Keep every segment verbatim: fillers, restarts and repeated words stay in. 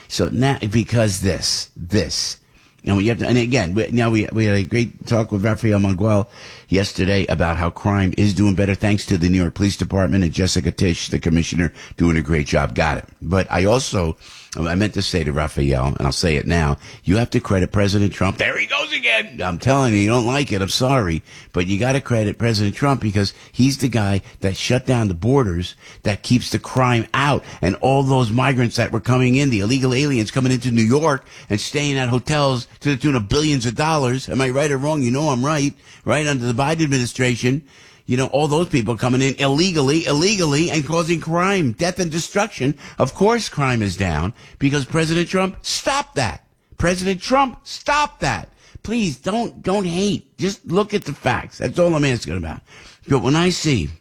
So now, because this, this, and we have to, and again, we, now we we had a great talk with Rafael Manguel yesterday about how crime is doing better thanks to the New York Police Department and Jessica Tisch, the commissioner, doing a great job. Got it. But I also, I meant to say to Rafael, and I'll say it now, you have to credit President Trump. There he goes again. I'm telling you, you don't like it. I'm sorry. But you got to credit President Trump because he's the guy that shut down the borders, that keeps the crime out. And all those migrants that were coming in, the illegal aliens coming into New York and staying at hotels to the tune of billions of dollars. Am I right or wrong? You know I'm right. Right under the Biden administration. You know, all those people coming in illegally, illegally, and causing crime, death, and destruction. Of course, crime is down because President Trump stopped that. President Trump stopped that. Please don't don't hate. Just look at the facts. That's all I'm asking about. But when I see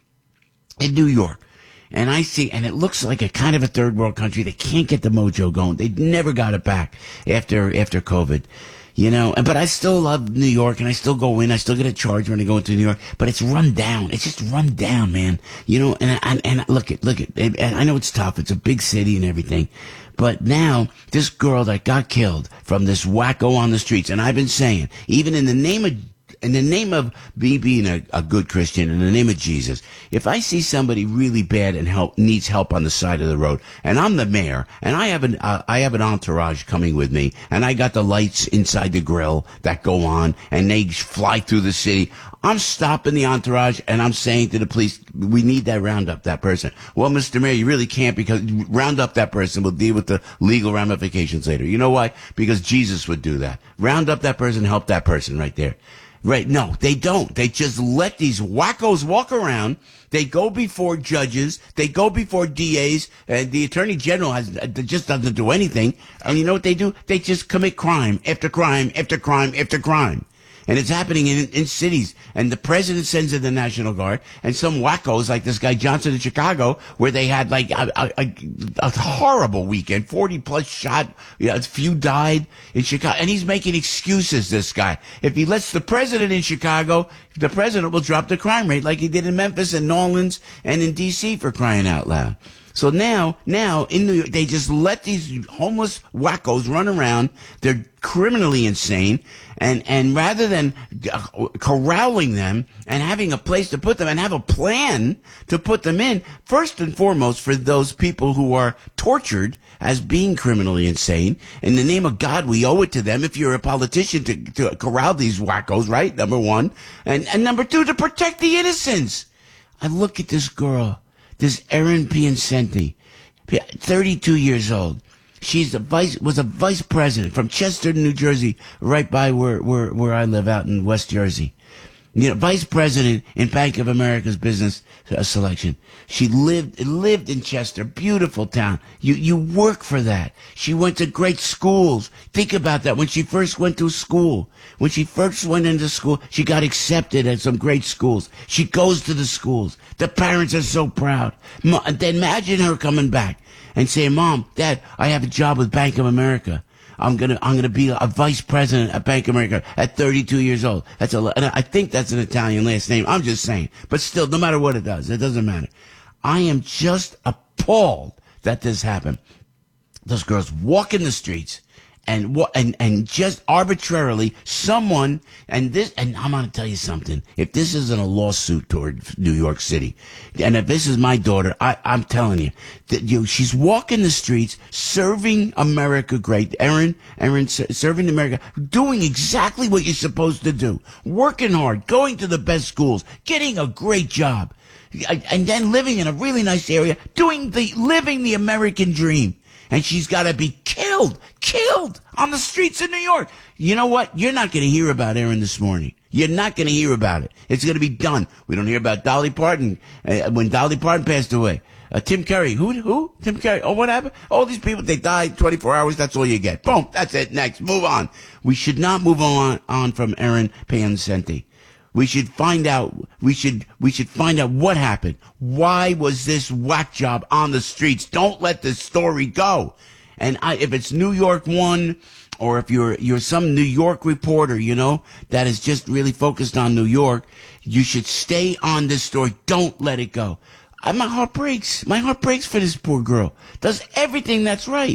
in New York, and I see, and it looks like a kind of a third world country, they can't get the mojo going. They never got it back after after COVID. You know, but I still love New York, and I still go in. I still get a charge when I go into New York, but it's run down. It's just run down, man. You know, and and, and look at look at. And I know it's tough. It's a big city and everything, but now this girl that got killed from this wacko on the streets, and I've been saying, even in the name of. In the name of me being a, a good Christian, in the name of Jesus, if I see somebody really bad and help needs help on the side of the road, and I'm the mayor, and I have an uh, I have an entourage coming with me, and I got the lights inside the grill that go on, and they fly through the city, I'm stopping the entourage, and I'm saying to the police, we need that round up that person. Well, Mister Mayor, you really can't because round up that person. We'll deal with the legal ramifications later. You know why? Because Jesus would do that. Round up that person, help that person right there. Right. No, they don't. They just let these wackos walk around. They go before judges. They go before D As. And the attorney general has just doesn't do anything. And you know what they do? They just commit crime after crime after crime after crime. And it's happening in, in cities. And the president sends in the National Guard. And some wackos like this guy Johnson in Chicago, where they had like a, a, a horrible weekend, forty plus shot, you know, a few died in Chicago. And he's making excuses, this guy. If he lets the president in Chicago, the president will drop the crime rate like he did in Memphis and New Orleans and in D C, for crying out loud. So now, now in New York, they just let these homeless wackos run around. They're criminally insane. And, and rather than corralling them and having a place to put them and have a plan to put them in, first and foremost for those people who are tortured as being criminally insane, in the name of God, we owe it to them if you're a politician to, to corral these wackos, right? Number one. And, and number two, to protect the innocents. I look at this girl. This Erin Piacenti, thirty-two years old. She's the vice, was a vice president from Chester, New Jersey, right by where, where, where I live out in West Jersey. You know, vice president in Bank of America's business uh, selection. She lived, lived in Chester, beautiful town. You, you work for that. She went to great schools. Think about that. When she first went to school, when she first went into school, she got accepted at some great schools. She goes to the schools. The parents are so proud. Then imagine her coming back and saying, Mom, Dad, I have a job with Bank of America. I'm gonna, I'm gonna be a vice president at Bank of America at thirty-two years old. That's a, and I think that's an Italian last name. I'm just saying. But still, no matter what it does, it doesn't matter. I am just appalled that this happened. Those girls walk in the streets and and and just arbitrarily someone, and this, and I'm going to tell you something. If this isn't a lawsuit toward New York City, and if this is my daughter, I, I'm telling you that you, she's walking the streets, serving America great. Erin, Erin, serving America, doing exactly what you're supposed to do, working hard, going to the best schools, getting a great job, and then living in a really nice area, doing the living the American dream. And she's got to be killed, killed on the streets of New York. You know what? You're not going to hear about Erin this morning. You're not going to hear about it. It's going to be done. We don't hear about Dolly Parton uh, when Dolly Parton passed away. Uh, Tim Curry. Who? Who? Tim Curry. Oh, what happened? All these people, they died twenty-four hours. That's all you get. Boom. That's it. Next. Move on. We should not move on, on from Erin Piacenti. We should find out, we should, we should find out what happened. Why was this whack job on the streets? Don't let this story go. And I, if it's New York One, or if you're, you're some New York reporter, you know, that is just really focused on New York, you should stay on this story. Don't let it go. I, my heart breaks. My heart breaks for this poor girl. Does everything that's right.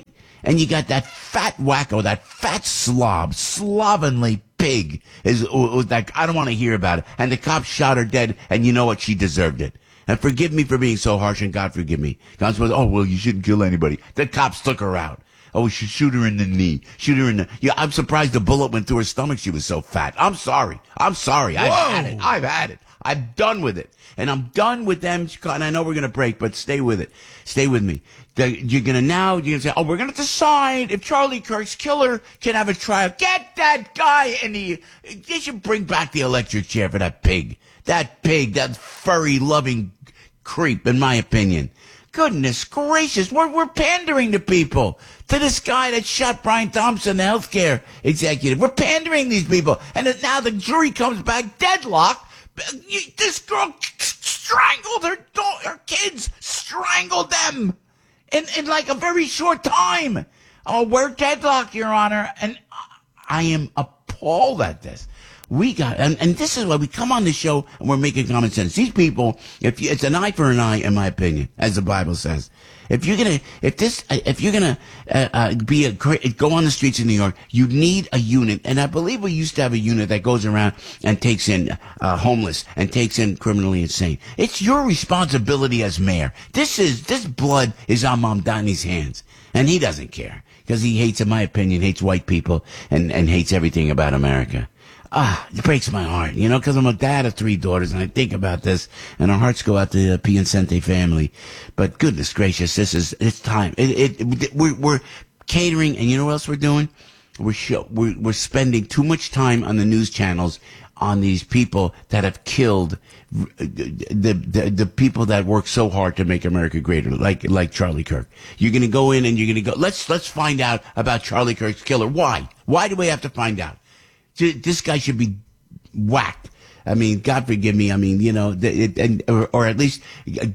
And you got that fat wacko, that fat slob, slovenly pig is, was that, I don't want to hear about it. And the cops shot her dead, and you know what? She deserved it. And forgive me for being so harsh, and God forgive me. God's supposed, oh, well, you shouldn't kill anybody. The cops took her out. Oh, we should shoot her in the knee. Shoot her in the... Yeah, I'm surprised the bullet went through her stomach. She was so fat. I'm sorry. I'm sorry. I've Whoa. had it. I've had it. I'm done with it. And I'm done with them. And I know we're going to break, but stay with it. Stay with me. You're going to now, you're going to say, oh, we're going to decide if Charlie Kirk's killer can have a trial. Get that guy in the... They should bring back the electric chair for that pig. That pig, that furry, loving creep, in my opinion. Goodness gracious, we're, we're pandering to people. To this guy that shot Brian Thompson, the healthcare executive. We're pandering these people. And then now the jury comes back deadlocked. You, this girl strangled her, her kids, strangled them in, in like a very short time. Oh, we're deadlocked, Your Honor. And I am appalled at this. We got, and, and this is why we come on the show and we're making common sense. These people, if you, it's an eye for an eye, in my opinion, as the Bible says. If you're gonna, if this, if you're gonna uh, uh, be a great, go on the streets of New York, you need a unit. And I believe we used to have a unit that goes around and takes in uh, homeless and takes in criminally insane. It's your responsibility as mayor. This is this blood is on Mamdani's hands, and he doesn't care because he hates, in my opinion, hates white people and and hates everything about America. Ah, it breaks my heart, you know, because I'm a dad of three daughters, and I think about this, and our hearts go out to the Piacente family. But goodness gracious, this is, it's time. It, it, it we're, we're catering, and you know what else we're doing? We're, show, we're, we're spending too much time on the news channels on these people that have killed the, the, the people that work so hard to make America greater, like, like Charlie Kirk. You're going to go in and you're going to go, let's, let's find out about Charlie Kirk's killer. Why? Why do we have to find out? This guy should be whacked. I mean, God forgive me. I mean, you know, it, and or, or at least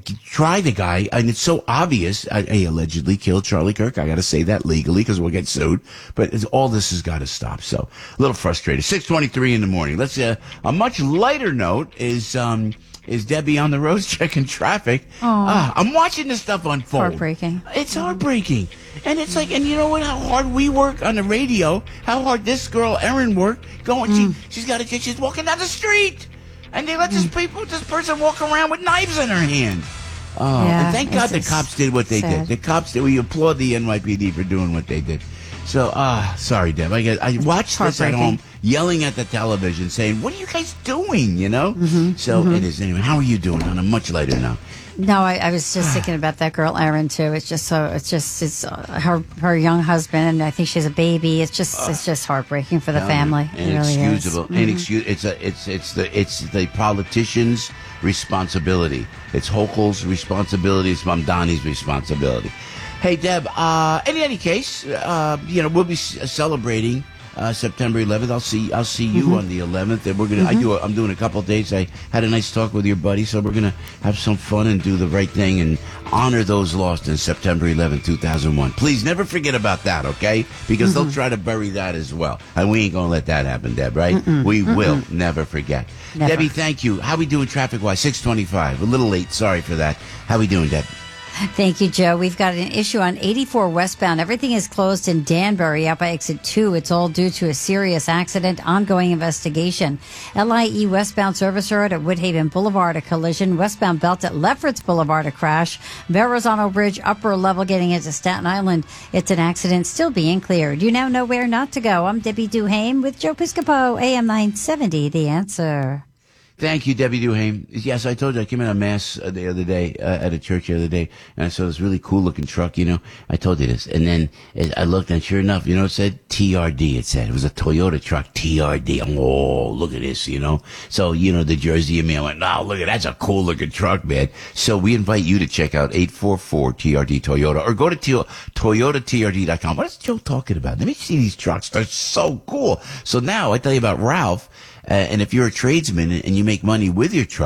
try the guy. And it's so obvious. I, he allegedly killed Charlie Kirk. I got to say that legally because we'll get sued. But it's, all this has got to stop. So a little frustrated. six twenty-three in the morning. Let's uh, a much lighter note is um is Debbie on the roads checking traffic. Ah, I'm watching this stuff unfold. Heartbreaking. It's heartbreaking. And it's like, and you know what, how hard we work on the radio, how hard this girl, Erin, worked, going, mm. she, she's got a kid, she's walking down the street, and they let mm. this people, this person walk around with knives in her hand. Oh, yeah, and thank God the cops did what they sad. did. The cops did, we applaud the N Y P D for doing what they did. So, ah, uh, sorry, Deb, I, get, I watched this at home, yelling at the television, saying, what are you guys doing, you know? Mm-hmm. So mm-hmm. it is, anyway, how are you doing on a much lighter note? No, I, I was just thinking about that girl, Erin, too. It's just so, it's just, it's uh, her her young husband, and I think she's a baby. It's just, uh, it's just heartbreaking for the family. Inexcusable. It really is. Inexcusable. Mm-hmm. It's a, it's, it's the, it's the politicians' responsibility. It's Hochul's responsibility. It's Mamdani's responsibility. Hey, Deb, uh, in any case, uh, you know, we'll be c- celebrating uh, September eleventh. I'll see I'll see you mm-hmm. on the eleventh. And we're going to, mm-hmm. I do a, I'm doing a couple of dates. I had a nice talk with your buddy, so we're going to have some fun and do the right thing and honor those lost in September eleventh, two thousand one. Please never forget about that, okay? Because mm-hmm. they'll try to bury that as well. And we ain't going to let that happen, Deb, right? Mm-mm. We Mm-mm. will never forget. Never. Debbie, thank you. How we doing traffic-wise? six twenty-five. A little late. Sorry for that. How we doing, Deb? Thank you, Joe. We've got an issue on eighty-four westbound. Everything is closed in Danbury out by exit two. It's all due to a serious accident. Ongoing investigation. L I E westbound service road at Woodhaven Boulevard, a collision. Westbound belt at Lefferts Boulevard, a crash. Verrazano Bridge, upper level getting into Staten Island. It's an accident still being cleared. You now know where not to go. I'm Debbie Duhame with Joe Piscopo, A M nine seventy, The Answer. Thank you, Debbie Duhame. Yes, I told you I came in a mass uh, the other day uh, at a church the other day, and I saw this really cool looking truck. You know, I told you this, and then it, I looked, and sure enough, you know, it said T R D. It said it was a Toyota truck, T R D. Oh, look at this, you know. So you know, the Jersey in me, I went, "No, look at that's a cool looking truck, man." So we invite you to check out eight four four T R D Toyota, or go to T- Toyota T R D dot com. What is Joe talking about? Let me see these trucks. They're so cool. So now I tell you about Ralph. Uh, and if you're a tradesman and you make money with your truck,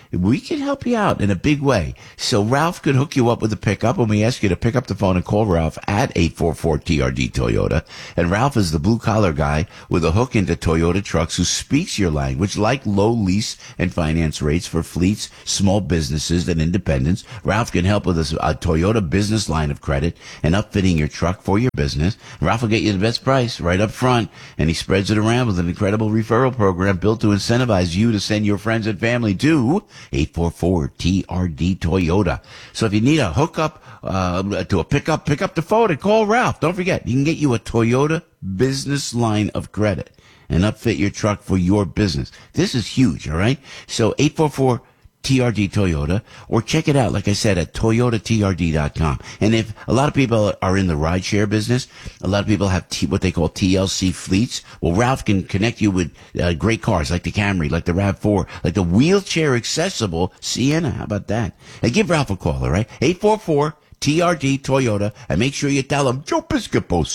we can help you out in a big way. So Ralph could hook you up with a pickup, and we ask you to pick up the phone and call Ralph at eight four four T R D Toyota. And Ralph is the blue-collar guy with a hook into Toyota trucks who speaks your language, like low lease and finance rates for fleets, small businesses, and independents. Ralph can help with a, a Toyota business line of credit and upfitting your truck for your business. Ralph will get you the best price right up front, and he spreads it around with an incredible referral program built to incentivize you to send your friends and family to eight four four T R D Toyota. So if you need a hookup uh, to a pickup, pick up the phone and call Ralph. Don't forget, he can get you a Toyota business line of credit and upfit your truck for your business. This is huge, all right? So eight four four T R D Toyota, or check it out, like I said, at Toyota T R D dot com. And if a lot of people are in the rideshare business, a lot of people have T, what they call T L C fleets. Well, Ralph can connect you with uh, great cars like the Camry, like the RAV four, like the wheelchair accessible Sienna. How about that? And give Ralph a call, all right? eight four four T R D Toyota, and make sure you tell him Joe Piscopo.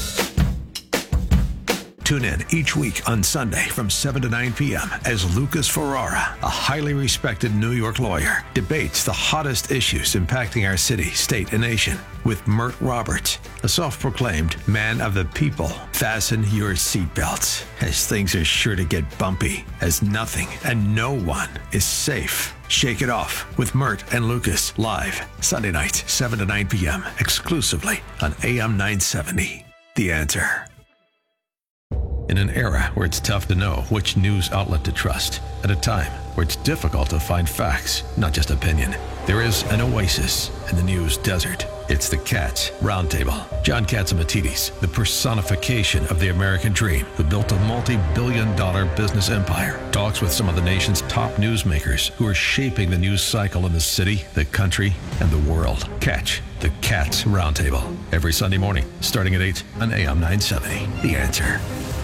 Tune in each week on Sunday from seven to nine p.m. as Lucas Ferrara, a highly respected New York lawyer, debates the hottest issues impacting our city, state, and nation with Mert Roberts, a self-proclaimed man of the people. Fasten your seatbelts, as things are sure to get bumpy, as nothing and no one is safe. Shake It Off with Mert and Lucas, live Sunday nights, seven to nine p.m., exclusively on A M nine seventy. The Answer. In an era where it's tough to know which news outlet to trust, at a time where it's difficult to find facts, not just opinion, there is an oasis in the news desert. It's the Katz Roundtable. John Catsimatidis, the personification of the American dream, who built a multi-billion dollar business empire, talks with some of the nation's top newsmakers who are shaping the news cycle in the city, the country, and the world. Catch the Katz Roundtable every Sunday morning, starting at eight on A M nine seventy. The Answer.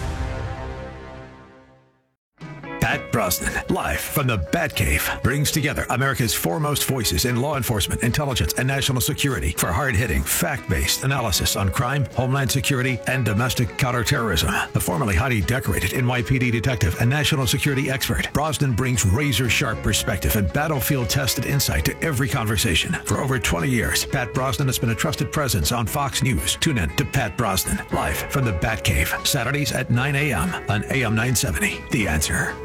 Pat Brosnan, live from the Batcave, brings together America's foremost voices in law enforcement, intelligence, and national security for hard-hitting, fact-based analysis on crime, homeland security, and domestic counterterrorism. The formerly highly decorated N Y P D detective and national security expert, Brosnan brings razor-sharp perspective and battlefield-tested insight to every conversation. For over twenty years, Pat Brosnan has been a trusted presence on Fox News. Tune in to Pat Brosnan, live from the Batcave, Saturdays at nine a.m. on A M nine seventy. The Answer.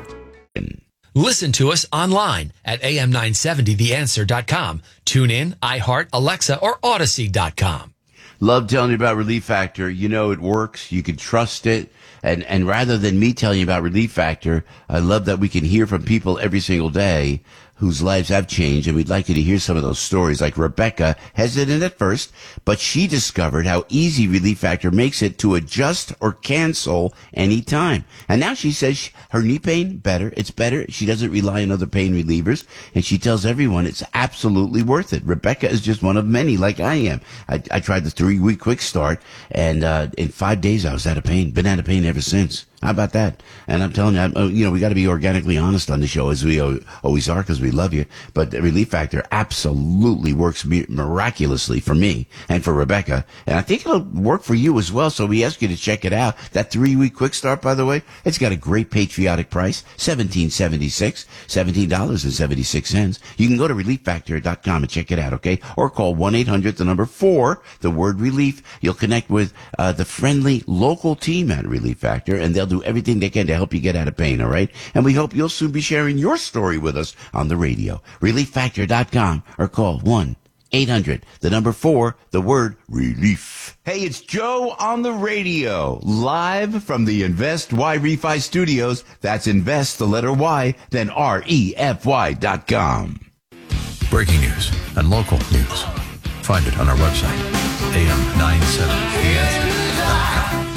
Listen to us online at A M nine seventy the answer dot com. Tune in, iHeart, Alexa, or Odyssey dot com. Love telling you about Relief Factor. You know it works. You can trust it. And and rather than me telling you about Relief Factor, I love that we can hear from people every single day whose lives have changed, and we'd like you to hear some of those stories, like Rebecca, hesitant at first, but she discovered how easy Relief Factor makes it to adjust or cancel anytime. And now she says she, her knee pain, better, it's better. She doesn't rely on other pain relievers, and she tells everyone it's absolutely worth it. Rebecca is just one of many, like I am. I, I tried the three-week quick start, and uh, in five days I was out of pain. Been out of pain ever since. How about that? And I'm telling you, I'm, you know, we got to be organically honest on the show, as we always are, because we love you. But the Relief Factor absolutely works miraculously for me and for Rebecca. And I think it'll work for you as well. So we ask you to check it out. That three-week quick start, by the way, it's got a great patriotic price, seventeen seventy-six, seventeen dollars and seventy-six cents. You can go to relief factor dot com and check it out, okay? Or call one eight hundred, the number four, the word relief. You'll connect with uh, the friendly local team at Relief Factor, and they'll do everything they can to help you get out of pain, all right? And we hope you'll soon be sharing your story with us on the radio. relief factor dot com or call one eight hundred, the number four, the word relief. Hey, it's Joe on the radio, live from the Invest Y Refi Studios. That's Invest, the letter Y, then R E F Y dot com. Breaking news and local news. Find it on our website, A M nine seventy the answer dot com.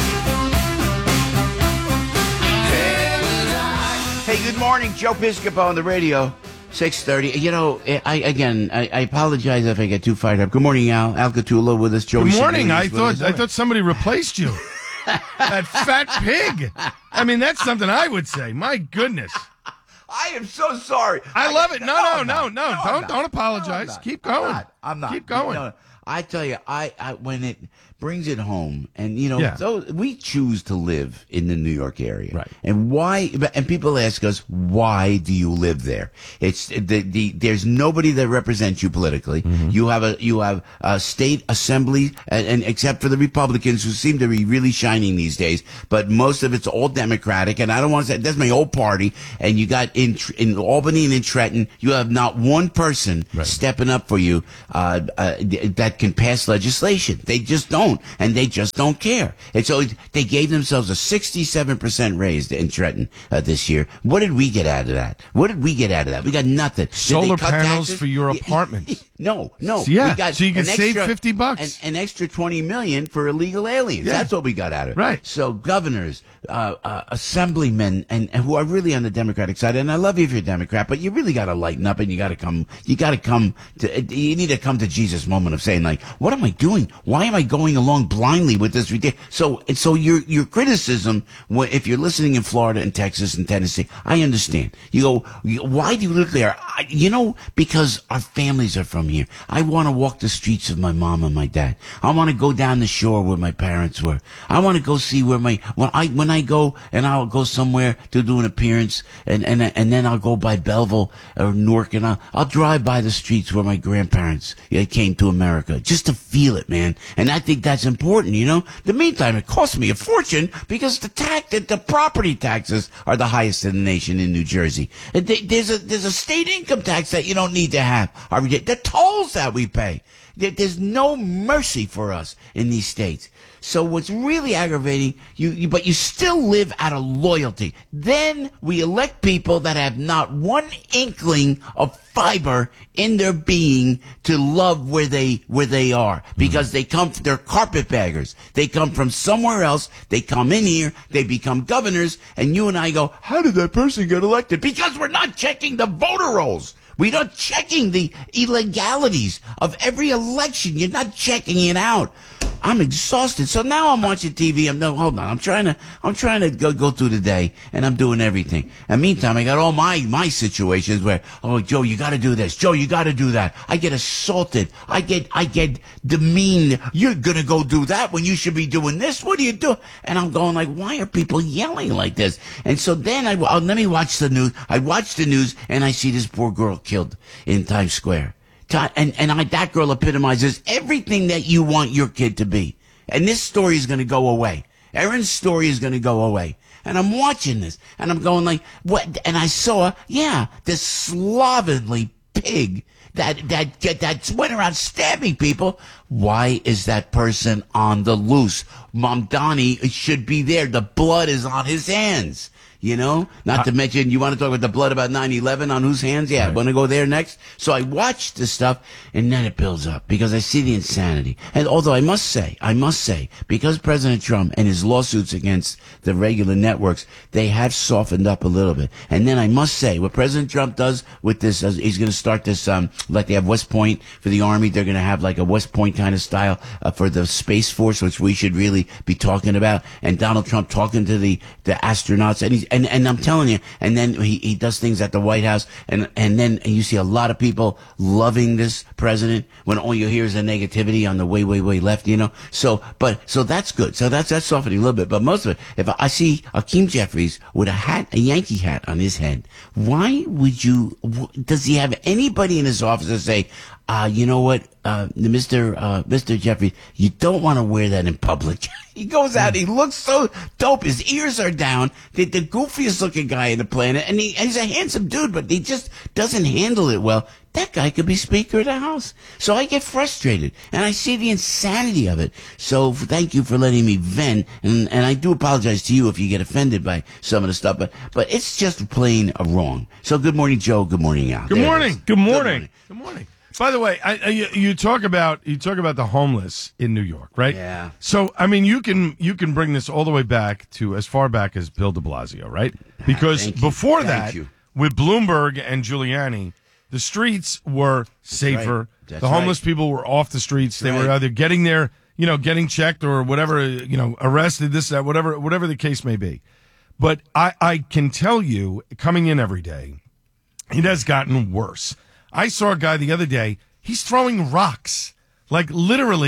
Hey, good morning. Joe Piscopo on the radio, six thirty. You know, I again, I, I apologize if I get too fired up. Good morning, Al. Al Catula with us. Joey Good morning. Signelli's I with thought us. I thought somebody replaced you. That fat pig. I mean, that's something I would say. My goodness. I am so sorry. I love it. No, no, I'm no, not. no. I'm Don't not. don't apologize. No, I'm not. Keep I'm going. not. I'm not. Keep going. No, no. I tell you, I, I when it brings it home. And, you know, Yeah. so we choose to live in the New York area. Right. And why, and people ask us, why do you live there? It's the, the, there's nobody that represents you politically. Mm-hmm. You have a, you have a state assembly, and, and except for the Republicans who seem to be really shining these days, but most of it's all Democratic. And I don't want to say, that's my old party. And you got in, in Albany and in Trenton, you have not one person Right. stepping up for you, uh, uh, that can pass legislation. They just don't. And they just don't care. And so they gave themselves a sixty-seven percent raise in Trenton uh, this year. What did we get out of that? What did we get out of that? We got nothing. Did they Solar cut panels taxes? for your apartment. No, no. So, yeah, we got so you can an save extra, fifty bucks. An, an extra twenty million for illegal aliens. Yeah. That's what we got out of it. Right. So governors, uh, uh, assemblymen, and, and who are really on the Democratic side. And I love you if you're a Democrat, but you really got to lighten up, and you got to come. You got to come to. You need to come to Jesus moment of saying, like, what am I doing? Why am I going along blindly with this ridiculous? So, and so your your criticism, wh- if you're listening in Florida and Texas and Tennessee, I understand. You go, why do you live there? I, you know, because our families are from here. I want to walk the streets of my mom and my dad. I want to go down the shore where my parents were. I want to go see where my when I when I go and I'll go somewhere to do an appearance, and and and then I'll go by Belleville or Newark, and I'll I'll drive by the streets where my grandparents yeah, came to America, just to feel it, man. And I think that's important, you know. In the meantime, it costs me a fortune because the tax, the, the property taxes are the highest in the nation in New Jersey. And they, there's a there's a state income tax that you don't need to have. Are we- The tolls that we pay. There- There's no mercy for us in these states. So what's really aggravating, you, you, but you still live out of loyalty. Then we elect people that have not one inkling of fiber in their being to love where they, where they are. Because they come, they're carpetbaggers. They come from somewhere else. They come in here. They become governors. And you and I go, how did that person get elected? Because we're not checking the voter rolls. We're not checking the illegalities of every election. You're not checking it out. I'm exhausted. So now I'm watching T V. I'm no, hold on. I'm trying to, I'm trying to go, go through the day, and I'm doing everything. And meantime, I got all my, my situations where, oh, Joe, you got to do this. Joe, you got to do that. I get assaulted. I get, I get demeaned. You're going to go do that when you should be doing this. What do you do? And I'm going like, why are people yelling like this? And so then I, oh, let me watch the news. I watch the news, and I see this poor girl killed in Times Square. And, and I, that girl epitomizes everything that you want your kid to be. And this story is going to go away. Erin's story is going to go away. And I'm watching this, and I'm going like, what? And I saw, yeah, this slovenly pig that, that, that went around stabbing people. Why is that person on the loose? Mamdani should be there. The blood is on his hands. You know, not uh, to mention, you want to talk about the blood about nine eleven on whose hands? Yeah, right. I want to go there next. So I watch this stuff, and then it builds up because I see the insanity. And although I must say, I must say, because President Trump and his lawsuits against the regular networks, they have softened up a little bit. And then I must say, what President Trump does with this, uh, he's going to start this, um, like they have West Point for the Army. They're going to have like a West Point kind of style uh, for the Space Force, which we should really be talking about. And Donald Trump talking to the, the astronauts, and he's And, and I'm telling you, and then he, he does things at the White House, and, and then you see a lot of people loving this president when all you hear is the negativity on the way, way, way left, you know? So, but, so that's good. So that's, that's softening a little bit. But most of it, if I see Hakeem Jeffries with a hat, a Yankee hat on his head, why would you, does he have anybody in his office that say, uh, you know what, uh, Mister Uh, Mister Jeffries, you don't want to wear that in public. He goes out, he looks so dope. His ears are down. The, the goofiest looking guy on the planet. And, he, and he's a handsome dude, but he just doesn't handle it well. That guy could be Speaker of the House. So I get frustrated, and I see the insanity of it. So thank you for letting me vent, and, and I do apologize to you if you get offended by some of the stuff, but, but it's just plain wrong. So good morning, Joe. Good morning, Al. Good There it morning. is. Good morning. Good morning. Good morning. By the way, I, I, you you talk about you talk about the homeless in New York, right? Yeah. So I mean, you can you can bring this all the way back to as far back as Bill de Blasio, right? Because Thank you. before Thank that, you. with Bloomberg and Giuliani, the streets were safer. right. That's The homeless right. people were off the streets. They Right. were either getting their you know getting checked or whatever, you know, arrested, this that whatever whatever the case may be. But I I can tell you, coming in every day, it has gotten worse. I saw a guy the other day, he's throwing rocks. Like literally,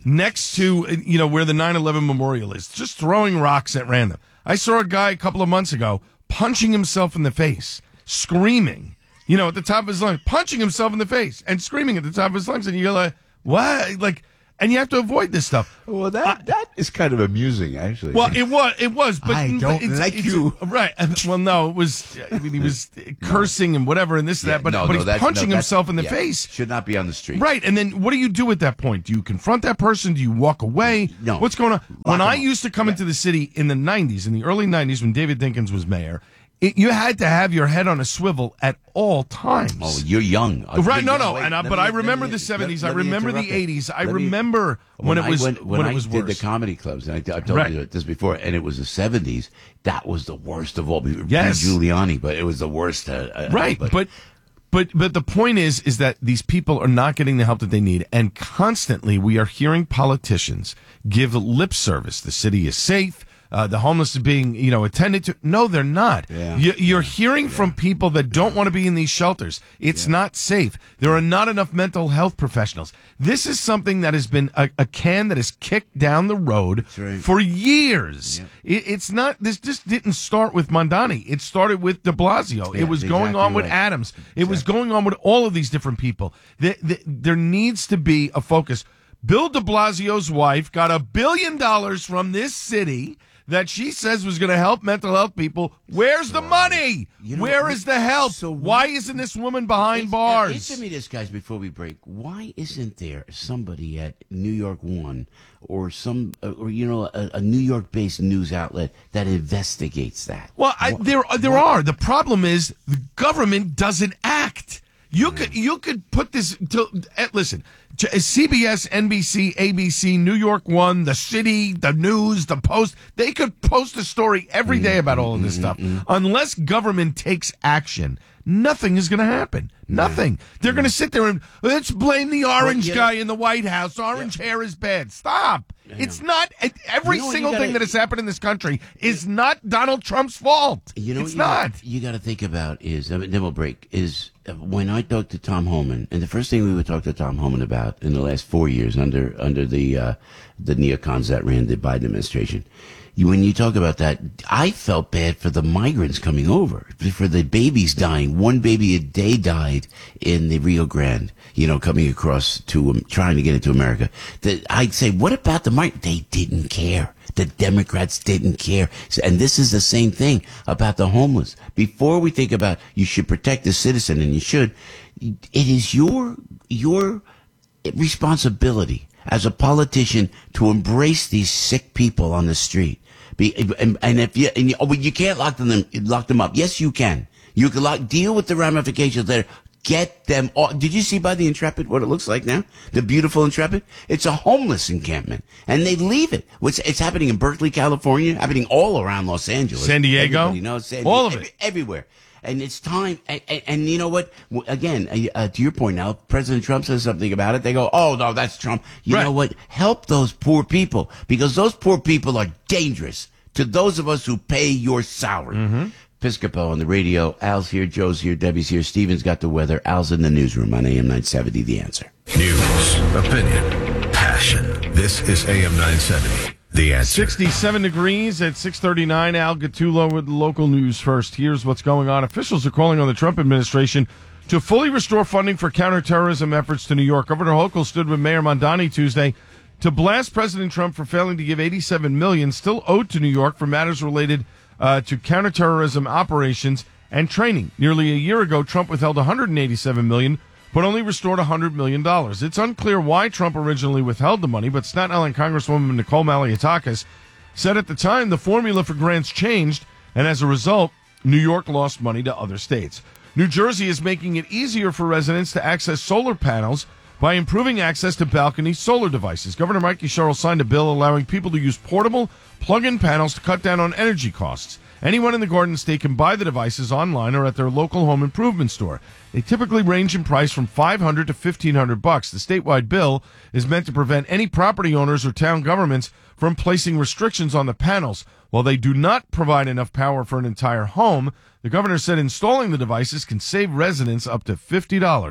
next to, you know, where the nine eleven memorial is, just throwing rocks at random. I saw a guy a couple of months ago punching himself in the face, screaming, you know, at the top of his lungs, punching himself in the face and screaming at the top of his lungs. And you're like, what? Like, and you have to avoid this stuff. Well, that uh, that is kind of amusing, actually. Well, it was, it was, but I don't but it's, like it's, you. Right? Well, no, it was. I mean, he was cursing and whatever and this and Yeah, that, but no, but no, he's that's- punching no, that's- himself in the yeah, face. Should not be on the street. Right, and then what do you do at that point? Do you confront that person? Do you walk away? No. What's going on? When him I up. used to come Yeah. into the city in the nineties, in the early nineties, when David Dinkins was mayor, it, you had to have your head on a swivel at all times. Oh, you're young. Uh, Right, you're no, young. no, Wait, and I, let but me- I let remember me- the seventies. let- I let me remember the interrupt you. eighties. I Let me- remember when, it I was went, when, when I it was did worse. the comedy clubs, and I, I told Right. you this before, and it was the seventies. That was the worst of all. Yes. Giuliani, but it was the worst. Uh, uh, Right, but, but but but the point is is that these people are not getting the help that they need, and constantly we are hearing politicians give lip service. The city is safe. Uh, the homeless are being, you know, attended to. No, they're not. Yeah. You, you're hearing from people that don't want to be in these shelters. It's not safe. There are not enough mental health professionals. This is something that has been a, a can that is kicked down the road right. for years. It, it's not. This just didn't start with Mondani. It started with De Blasio. Yeah, it was going exactly on with right. Adams. It was going on with all of these different people. The, the, there needs to be a focus. Bill de Blasio's wife got a billion dollars from this city that she says was going to help mental health people. Where's the money? You know, Where is the help? so Why isn't this woman behind It's- bars? Answer me this, guys, before we break. Why isn't there somebody at New York One or some, uh, or you know, a, a New York-based news outlet that investigates that? Well, I, there there are. The problem is the government doesn't act. You could you could put this to eh, listen. C B S, N B C, A B C, New York One, the City, the News, the Post. They could post a story every day about all of this stuff. Unless government takes action, nothing is going to happen. Nothing. They're going to sit there and let's blame the orange you know- guy in the White House. Orange hair is bad. Stop. It's not. Every You know what, single you thing gotta- that has happened in this country is not Donald Trump's fault. You know, it's what you not. Got, you got to think about is I mean, then we'll break. Is uh, when I talked to Tom Homan, and the first thing we would talk to Tom Homan about in the last four years under under the uh, the neocons that ran the Biden administration. You, when you talk about that, I felt bad for the migrants coming over, for the babies dying. One baby a day died in the Rio Grande, you know, coming across to, um, trying to get into America. That I'd say, what about the migrants? They didn't care. The Democrats didn't care. And this is the same thing about the homeless. Before we think about you should protect the citizen, and you should, it is your, your responsibility as a politician to embrace these sick people on the street. Be, and, and if you, and you, oh, you can't lock them, lock them up. Yes, you can. You can lock, deal with the ramifications there. Get them off. Did you see by the Intrepid what it looks like now? The beautiful Intrepid? It's a homeless encampment. And they leave it. What's, it's happening in Berkeley, California, happening all around Los Angeles. San Diego? Everybody knows San All Diego. of it. Every- everywhere. And it's time. And, and, and you know what? Again, uh, to your point now, President Trump says something about it. They go, oh, no, that's Trump. You Right. know what? Help those poor people, because those poor people are dangerous to those of us who pay your salary. Mm-hmm. Piscopo on the radio. Al's here. Joe's here. Debbie's here. Steven's got the weather. Al's in the newsroom on A M nine seventy. The Answer. News, opinion, passion. This is A M nine seventy. The Answer. sixty-seven degrees at six thirty-nine. Al Gattulo with local news first. Here's what's going on. Officials are calling on the Trump administration to fully restore funding for counterterrorism efforts to New York. Governor Hochul stood with Mayor Mondani Tuesday to blast President Trump for failing to give eighty-seven million dollars still owed to New York for matters related uh, to counterterrorism operations and training. Nearly a year ago, Trump withheld one hundred eighty-seven million dollars, but only restored one hundred million dollars. It's unclear why Trump originally withheld the money, but Staten Island Congresswoman Nicole Malliotakis said at the time the formula for grants changed, and as a result, New York lost money to other states. New Jersey is making it easier for residents to access solar panels by improving access to balcony solar devices. Governor Mikey Sherrill signed a bill allowing people to use portable plug-in panels to cut down on energy costs. Anyone in the Garden State can buy the devices online or at their local home improvement store. They typically range in price from five hundred to fifteen hundred bucks. The statewide bill is meant to prevent any property owners or town governments from placing restrictions on the panels. While they do not provide enough power for an entire home, the governor said installing the devices can save residents up to fifty dollars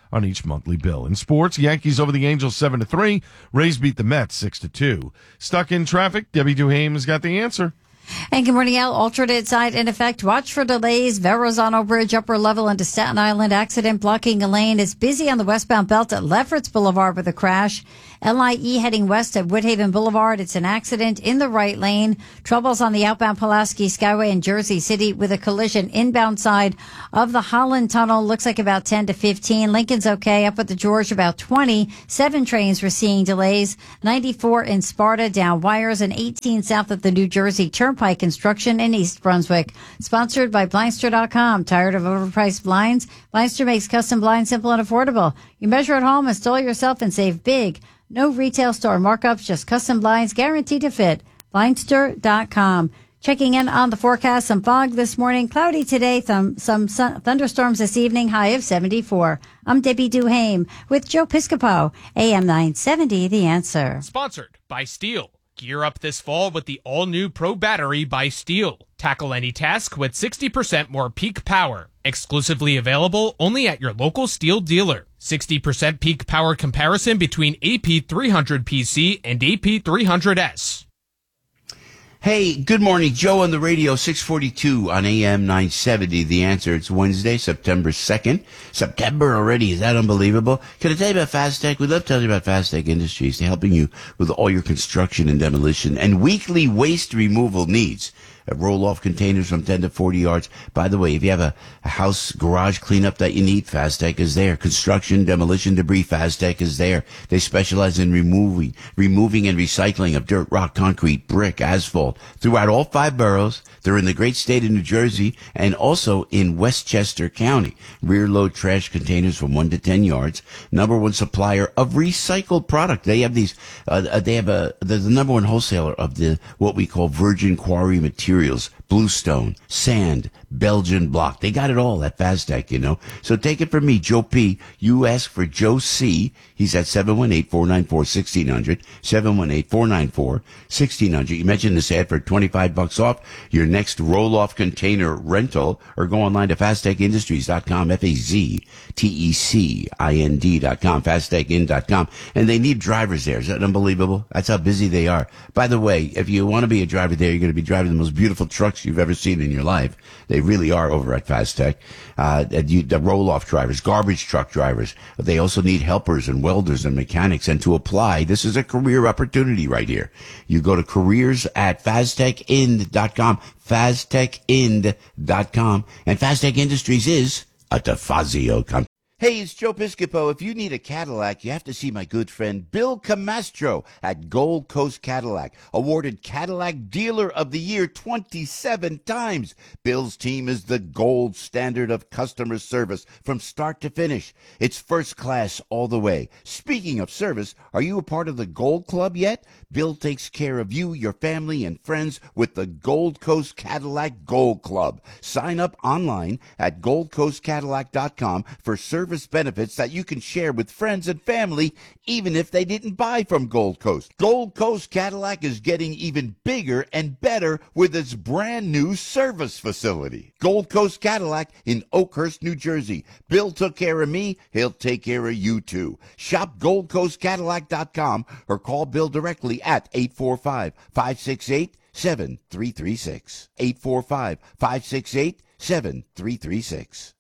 on each monthly bill. In sports, Yankees over the Angels seven to three. Rays beat the Mets six to two. Stuck in traffic, Debbie Duhame has got the answer. And good morning, Al. Alternate side in effect. Watch for delays. Verrazano Bridge, upper level into Staten Island. Accident blocking a lane. It's busy on the westbound belt at Lefferts Boulevard with a crash. L I E heading west at Woodhaven Boulevard. It's an accident in the right lane. Troubles on the outbound Pulaski Skyway in Jersey City with a collision inbound side of the Holland Tunnel. Looks like about ten to fifteen. Lincoln's okay. Up at the George, about twenty. Seven trains were seeing delays. ninety-four in Sparta, down wires, and eighteen south of the New Jersey Turnpike construction in East Brunswick. Sponsored by Blindster dot com. Tired of overpriced blinds? Blindster makes custom blinds simple and affordable. You measure at home, install yourself, and save big. No retail store markups, just custom blinds guaranteed to fit. Blindster dot com. Checking in on the forecast, some fog this morning, cloudy today, some, some sun, thunderstorms this evening, high of seventy-four. I'm Debbie Duhame with Joe Piscopo, A M nine seventy, The Answer. Sponsored by Steel. Gear up this fall with the all-new Pro Battery by Steel. Tackle any task with sixty percent more peak power. Exclusively available only at your local Steel dealer. sixty percent peak power comparison between A P three hundred P C and A P three hundred S. Hey, good morning. Joe on the radio, six forty-two on A M nine seventy. The Answer. It's Wednesday, September second. September already. Is that unbelievable? Can I tell you about Fastech? We'd love to tell you about Fastech Industries. They're helping you with all your construction and demolition and weekly waste removal needs. Roll-off containers from ten to forty yards. By the way, if you have a, a house garage cleanup that you need, Fastech is there. Construction, demolition, debris, Fastech is there. They specialize in removing, removing and recycling of dirt, rock, concrete, brick, asphalt throughout all five boroughs. They're in the great state of New Jersey and also in Westchester County. Rear load trash containers from one to ten yards. Number one supplier of recycled product. They have these, uh, they have a, they're the number one wholesaler of the, what we call virgin quarry materials. Bluestone, sand, Belgian block. They got it all at Fastech, you know. So take it from me, Joe P. You ask for Joe C. He's at seven one eight, four nine four, one six zero zero, seven one eight, four nine four, one six zero zero. You mentioned this ad for twenty-five bucks off your next roll-off container rental, or go online to fastech industries dot com, F A Z T E C I N D dot com, fastech in dot com. And they need drivers there. Is that unbelievable? That's how busy they are. By the way, if you want to be a driver there, you're going to be driving the most beautiful trucks you've ever seen in your life. They really are over at Fastech. Uh, you, the roll-off drivers, garbage truck drivers. They also need helpers and welders and mechanics. And to apply, this is a career opportunity right here. You go to careers at fastech ind dot com, fastech ind dot com. And Fastech Industries is a DeFazio company. Hey, it's Joe Piscopo. If you need a Cadillac, you have to see my good friend Bill Camastro at Gold Coast Cadillac, awarded Cadillac Dealer of the Year twenty-seven times. Bill's team is the gold standard of customer service from start to finish. It's first class all the way. Speaking of service, are you a part of the Gold Club yet? Bill takes care of you, your family, and friends with the Gold Coast Cadillac Gold Club. Sign up online at gold coast cadillac dot com for service benefits that you can share with friends and family, even if they didn't buy from Gold Coast. Gold Coast Cadillac is getting even bigger and better with its brand new service facility. Gold Coast Cadillac in Oakhurst, New Jersey. Bill took care of me. He'll take care of you too. Shop gold coast cadillac dot com or call Bill directly at eight four five, five six eight, seven three three six. eight four five, five six eight, seven three three six.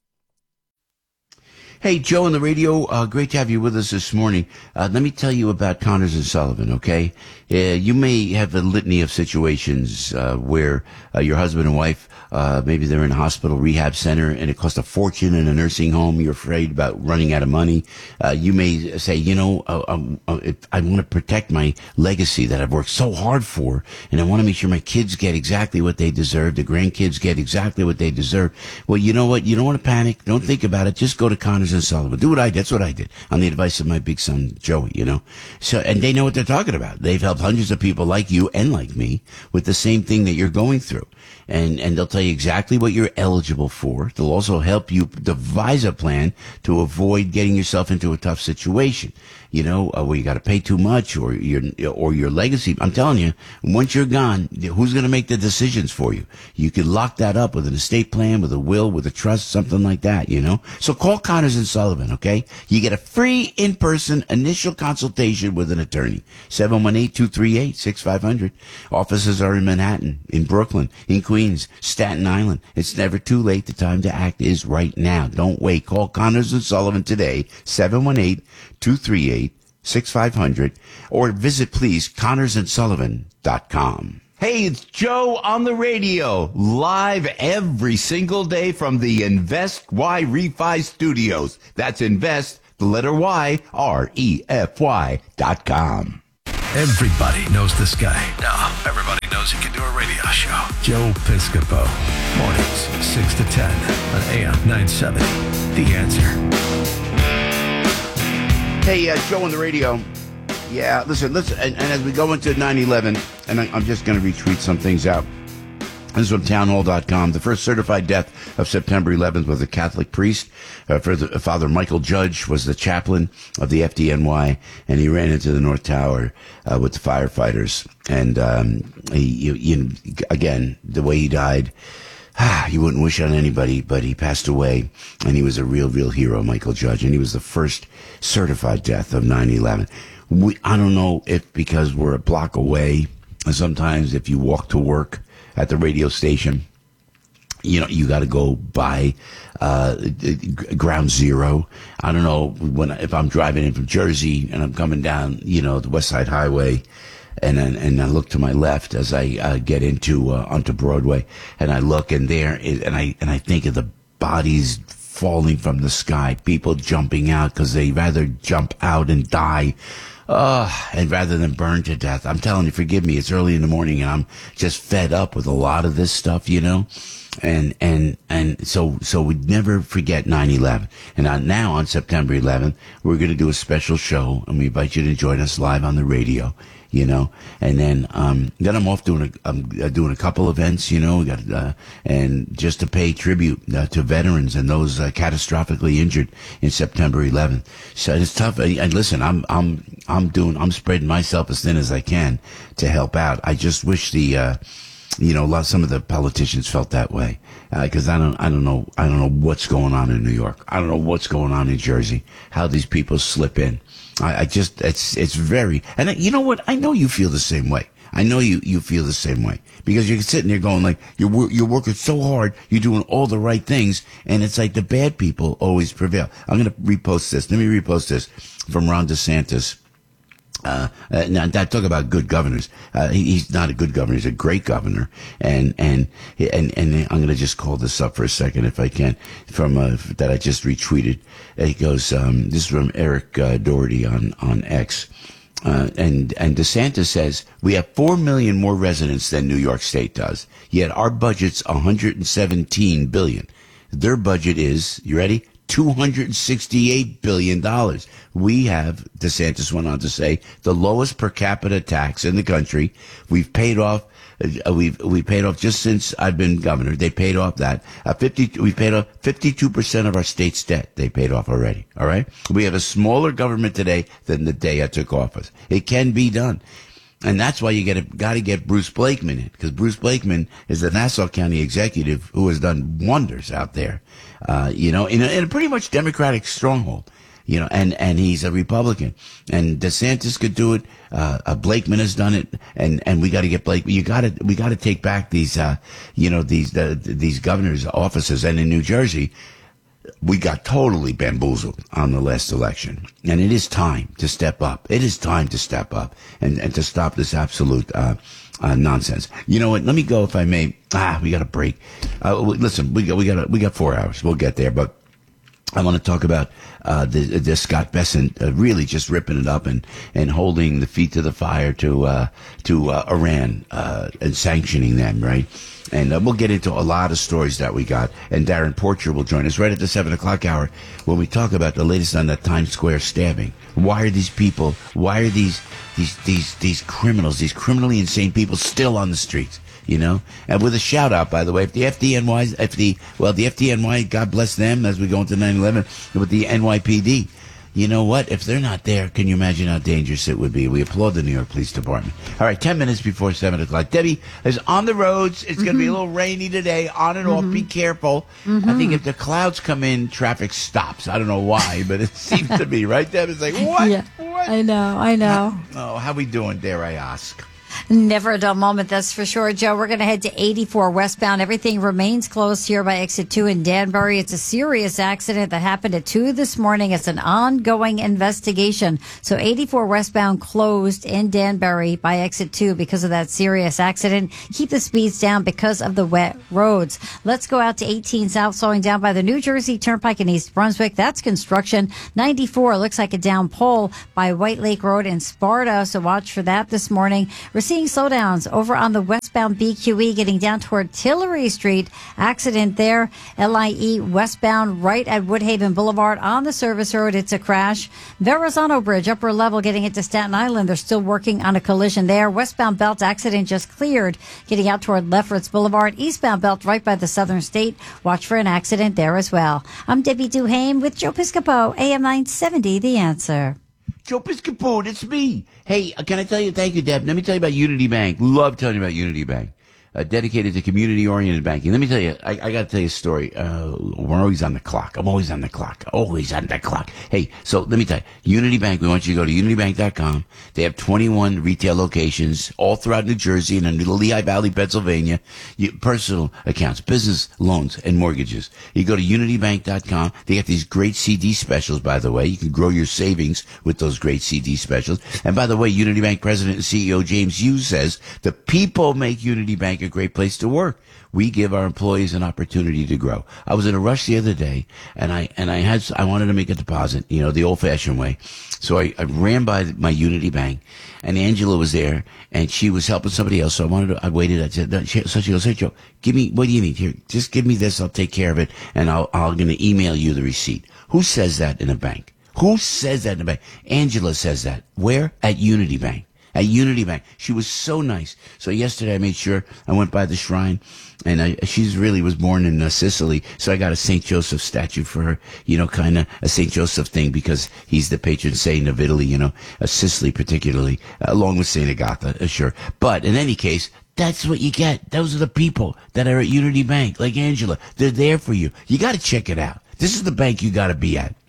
Hey, Joe on the radio, uh, great to have you with us this morning. Uh, let me tell you about Connors and Sullivan, okay? Uh, you may have a litany of situations uh, where uh, your husband and wife, uh, maybe they're in a hospital rehab center and it costs a fortune in a nursing home. You're afraid about running out of money. Uh, you may say, you know, uh, um, uh, if I want to protect my legacy that I've worked so hard for, and I want to make sure my kids get exactly what they deserve, the grandkids get exactly what they deserve. Well, you know what? You don't want to panic. Don't think about it. Just go to Connors and Sullivan. Do what I did. That's what I did on the advice of my big son, Joey, you know. So, and they know what they're talking about. They've helped hundreds of people like you and like me with the same thing that you're going through. And, and they'll tell you exactly what you're eligible for. They'll also help you devise a plan to avoid getting yourself into a tough situation. You know, uh, where you got to pay too much or your, or your legacy. I'm telling you, once you're gone, who's going to make the decisions for you? You can lock that up with an estate plan, with a will, with a trust, something like that, you know? So call Connors and Sullivan, okay? You get a free in-person initial consultation with an attorney. seven one eight, two three eight, six five zero zero. Offices are in Manhattan, in Brooklyn, in Queens, Staten Island. It's never too late. The time to act is right now. Don't wait. Call Connors and Sullivan today, seven one eight, two three eight, six five zero zero, or visit, please, connors and sullivan dot com. Hey, it's Joe on the radio, live every single day from the Invest Y Refi Studios. That's Invest, the letter Y, R E F Y dot com. Everybody knows this guy. Now, everybody knows he can do a radio show. Joe Piscopo. Mornings, six to ten on A M nine seventy. The Answer. Hey, uh, Joe on the radio. Yeah, listen, listen, and, and as we go into nine eleven, and I, I'm just going to retweet some things out. This is from townhall dot com. The first certified death of September eleventh was a Catholic priest. Uh, for the, Father Michael Judge was the chaplain of the F D N Y, and he ran into the North Tower uh, with the firefighters. And um, he, you, you, again, the way he died, you wouldn't wish on anybody, but he passed away, and he was a real, real hero, Michael Judge, and he was the first certified death of nine eleven. We, I don't know if because we're a block away, and sometimes if you walk to work at the radio station, you know, you got to go by uh, ground zero. I don't know when if I'm driving in from Jersey and I'm coming down, you know, the West Side Highway, and then, and I look to my left as I uh, get into uh, onto Broadway, and I look, and there is, and I and I think of the bodies falling from the sky, people jumping out because they rather jump out and die. Uh, and rather than burn to death. I'm telling you, forgive me, it's early in the morning and I'm just fed up with a lot of this stuff, you know? And, and, and so, so we'd never forget nine eleven. And on, now on September eleventh, we're going to do a special show, and we invite you to join us live on the radio, you know? And then, um, then I'm off doing a, I'm doing a couple events, you know, we got, uh, and just to pay tribute uh, to veterans and those uh, catastrophically injured in September eleventh. So it's tough. And, and listen, I'm, I'm, I'm doing, I'm spreading myself as thin as I can to help out. I just wish the, uh, you know, a lot, some of the politicians felt that way. Uh, cause I don't, I don't know, I don't know what's going on in New York. I don't know what's going on in Jersey, how these people slip in. I, I just, it's, it's very, and you know what? I know you feel the same way. I know you, you feel the same way because you're sitting there going like, you're, you're working so hard. You're doing all the right things. And it's like the bad people always prevail. I'm going to repost this. Let me repost this from Ron DeSantis. Uh, uh, now that talk about good governors. Uh, he, he's not a good governor. He's a great governor. And, and, and, and I'm going to just call this up for a second if I can from, uh, that I just retweeted. He goes, um, this is from Eric uh, Doherty on, on X. Uh, and, and DeSantis says, we have four million more residents than New York State does. Yet our budget's one hundred seventeen billion dollars. Their budget is, you ready? two hundred sixty-eight billion dollars. We have, DeSantis went on to say, the lowest per capita tax in the country. We've paid off, uh, we've, we paid off just since I've been governor. They paid off that. Uh, fifty, we paid off fifty-two percent of our state's debt. They paid off already. All right. We have a smaller government today than the day I took office. It can be done. And that's why you get got to get Bruce Blakeman in, because Bruce Blakeman is the Nassau County executive who has done wonders out there, uh, you know, in a, in a pretty much Democratic stronghold, you know, and, and he's a Republican. And DeSantis could do it. Uh, uh Blakeman has done it, and, and we got to get Blakeman. You got to we got to take back these, uh, you know, these uh, these governors' offices. And in New Jersey, we got totally bamboozled on the last election. And it is time to step up. It is time to step up and, and to stop this absolute uh, uh, nonsense. You know what? Let me go, if I may. Ah, we got a break. Uh, listen, we got we got a, we got four hours. We'll get there, but I want to talk about uh, the, the Scott Bessent uh, really just ripping it up and, and holding the feet to the fire to uh, to uh, Iran uh, and sanctioning them, right? And uh, we'll get into a lot of stories that we got. And Darren Porcher will join us right at the seven o'clock hour when we talk about the latest on that Times Square stabbing. Why are these people, why are these these these these criminals, these criminally insane people still on the streets? You know, and with a shout out, by the way, if the F D N Y, if the, well, the F D N Y, God bless them as we go into nine eleven, with the N Y P D, you know what? If they're not there, can you imagine how dangerous it would be? We applaud the New York Police Department. All right, ten minutes before seven o'clock. Debbie is on the roads. It's mm-hmm. going to be a little rainy today, on and mm-hmm. off. Be careful. Mm-hmm. I think if the clouds come in, traffic stops. I don't know why, but it seems to be, right, Debbie? It's like, what? Yeah, what? I know, I know. How, oh, how we doing, dare I ask? Never a dull moment, that's for sure, Joe. We're going to head to eighty-four westbound. Everything remains closed here by exit two in Danbury. It's a serious accident that happened at two this morning. It's an ongoing investigation. So eighty-four westbound closed in Danbury by exit two because of that serious accident. Keep the speeds down because of the wet roads. Let's go out to eighteen south, slowing down by the New Jersey Turnpike in East Brunswick. That's construction. ninety-four looks like a down pole by White Lake Road in Sparta. So watch for that this morning. We're seeing slowdowns over on the westbound B Q E getting down toward Tillery Street. Accident there. L I E westbound right at Woodhaven Boulevard on the service road. It's a crash. Verrazano Bridge, upper level, getting into Staten Island. They're still working on a collision there. Westbound belt accident just cleared. Getting out toward Lefferts Boulevard. Eastbound belt right by the Southern State. Watch for an accident there as well. I'm Debbie Duhame with Joe Piscopo, A M nine seventy, The Answer. Joe Piscopo, it's me. Hey, can I tell you, thank you, Deb. Let me tell you about Unity Bank. Love telling you about Unity Bank. Uh, dedicated to community-oriented banking. Let me tell you, I, I got to tell you a story. Uh, we're always on the clock. I'm always on the clock. Always on the clock. Hey, so let me tell you, Unity Bank, we want you to go to unity bank dot com. They have twenty-one retail locations all throughout New Jersey and in the Lehigh Valley, Pennsylvania. You, personal accounts, business loans, and mortgages. You go to unity bank dot com. They got these great C D specials, by the way. You can grow your savings with those great C D specials. And by the way, Unity Bank President and C E O James Hughes says the people make Unity Bank a great place to work. We give our employees an opportunity to grow. I was in a rush the other day, and I and I had I wanted to make a deposit, you know, the old-fashioned way. So I, I ran by my Unity Bank, and Angela was there, and she was helping somebody else. So I wanted to. I waited. I said, no, she, so she goes, "Hey Joe, give me what do you need here? Just give me this. I'll take care of it, and I'll I'm going to email you the receipt." Who says that in a bank? Who says that in a bank? Angela says that. Where? At Unity Bank. At Unity Bank. She was so nice. So yesterday I made sure I went by the shrine, and I, she's really was born in uh, Sicily. So I got a Saint Joseph statue for her, you know, kind of a Saint Joseph thing because he's the patron saint of Italy, you know, uh, Sicily particularly, uh, along with Saint Agatha, uh, sure. But in any case, that's what you get. Those are the people that are at Unity Bank, like Angela. They're there for you. You got to check it out. This is the bank you got to be at.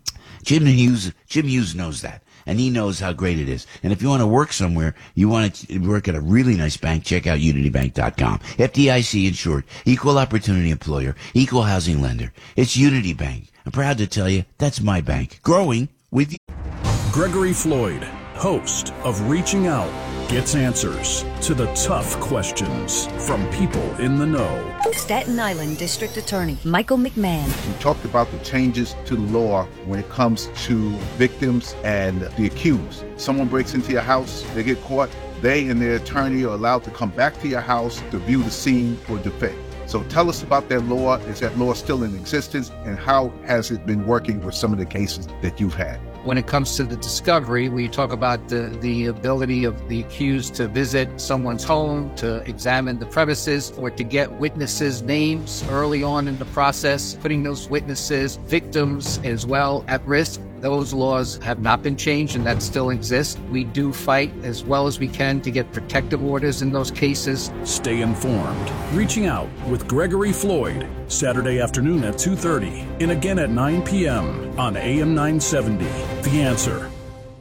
Jim Hughes, Jim Hughes knows that. And he knows how great it is. And if you want to work somewhere, you want to work at a really nice bank, check out unity bank dot com. F D I C insured, equal opportunity employer, equal housing lender. It's Unity Bank. I'm proud to tell you, that's my bank. Growing with you. Gregory Floyd, host of Reaching Out, gets answers to the tough questions from people in the know. Staten Island District Attorney Michael McMahon. We talked about the changes to the law when it comes to victims and the accused. Someone breaks into your house, they get caught, they and their attorney are allowed to come back to your house to view the scene for defense. So tell us about that law. Is that law still in existence? And how has it been working with some of the cases that you've had? When it comes to the discovery, we talk about the, the ability of the accused to visit someone's home, to examine the premises, or to get witnesses' names early on in the process, putting those witnesses, victims as well, at risk. Those laws have not been changed, and that still exists. We do fight as well as we can to get protective orders in those cases. Stay informed. Reaching Out with Gregory Floyd, Saturday afternoon at two thirty and again at nine p.m. on A M nine seventy. The Answer.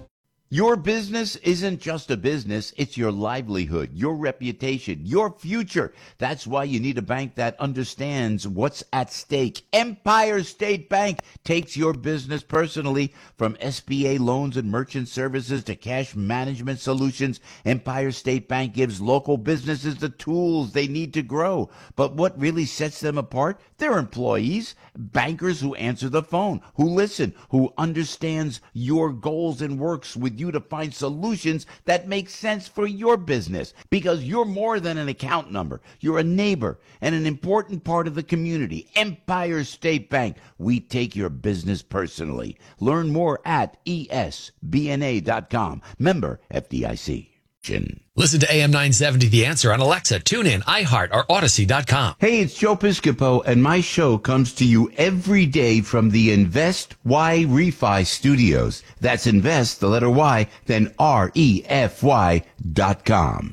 Your business isn't just a business, it's your livelihood, your reputation, your future. That's why you need a bank that understands what's at stake. Empire State Bank takes your business personally. From S B A loans and merchant services to cash management solutions, Empire State Bank gives local businesses the tools they need to grow. But what really sets them apart? Their employees, bankers who answer the phone, who listen, who understands your goals and works with you to find solutions that make sense for your business, because you're more than an account number. You're a neighbor and an important part of the community. Empire State Bank, we take your business personally. Learn more at E S B N A dot com. Member F D I C. Listen to A M nine seventy The Answer on Alexa, TuneIn, iHeart, or Odyssey dot com. Hey, it's Joe Piscopo, and my show comes to you every day from the Invest Y Refi Studios. That's Invest, the letter Y, then R E F Y dot com.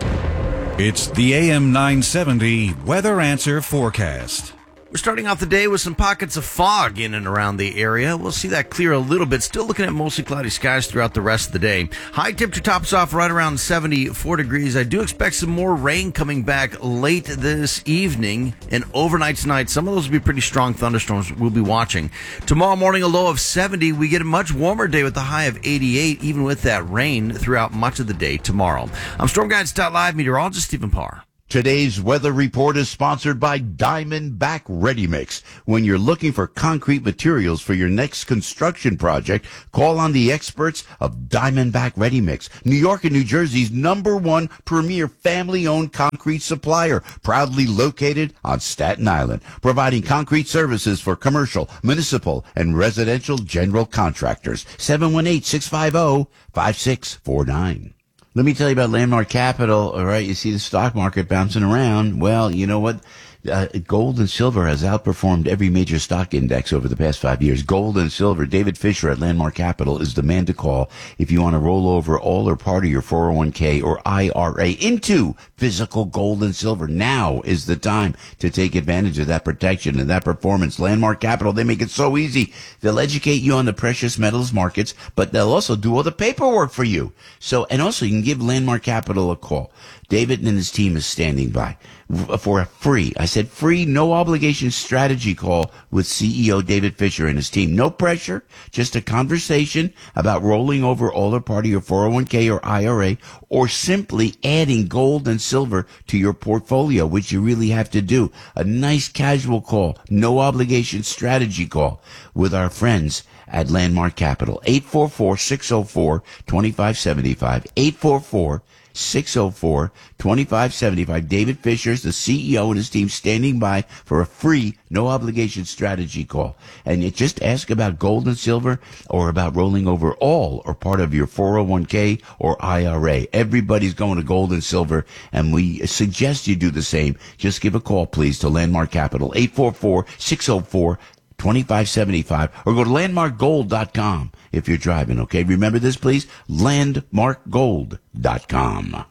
It's the A M nine seventy Weather Answer Forecast. We're starting off the day with some pockets of fog in and around the area. We'll see that clear a little bit. Still looking at mostly cloudy skies throughout the rest of the day. High temperature tops off right around seventy-four degrees. I do expect some more rain coming back late this evening and overnight tonight. Some of those will be pretty strong thunderstorms we'll be watching. Tomorrow morning, a low of seventy. We get a much warmer day with a high of eighty-eight, even with that rain throughout much of the day tomorrow. I'm Storm Guides Live meteorologist Stephen Parr. Today's weather report is sponsored by Diamondback Ready Mix. When you're looking for concrete materials for your next construction project, call on the experts of Diamondback Ready Mix, New York and New Jersey's number one premier family-owned concrete supplier, proudly located on Staten Island, providing concrete services for commercial, municipal, and residential general contractors. seven one eight, six five zero, five six four nine. Let me tell you about Landmark Capital. All right, you see the stock market bouncing around. Well, you know what? Uh, gold and silver has outperformed every major stock index over the past five years. Gold and silver. David Fisher at Landmark Capital is the man to call if you want to roll over all or part of your four oh one k or I R A into physical gold and silver. Now is the time to take advantage of that protection and that performance. Landmark Capital, they make it so easy. They'll educate you on the precious metals markets, but they'll also do all the paperwork for you. So, and also you can give Landmark Capital a call. David and his team is standing by for a free, I said free, no obligation strategy call with C E O David Fisher and his team. No pressure, just a conversation about rolling over all or part of your four oh one k or I R A, or simply adding gold and silver to your portfolio, which you really have to do. A nice casual call, no obligation strategy call with our friends at Landmark Capital. eight four four, six oh four, two five seven five. eight four four, six oh four, two five seven five. David Fisher is the C E O and his team standing by for a free, no obligation strategy call. And you just ask about gold and silver or about rolling over all or part of your four oh one k or I R A. Everybody's going to gold and silver, and we suggest you do the same. Just give a call, please, to Landmark Capital, eight four four, six oh four, two five seven five, or go to landmark gold dot com if you're driving, okay? Remember this, please, landmark gold dot com.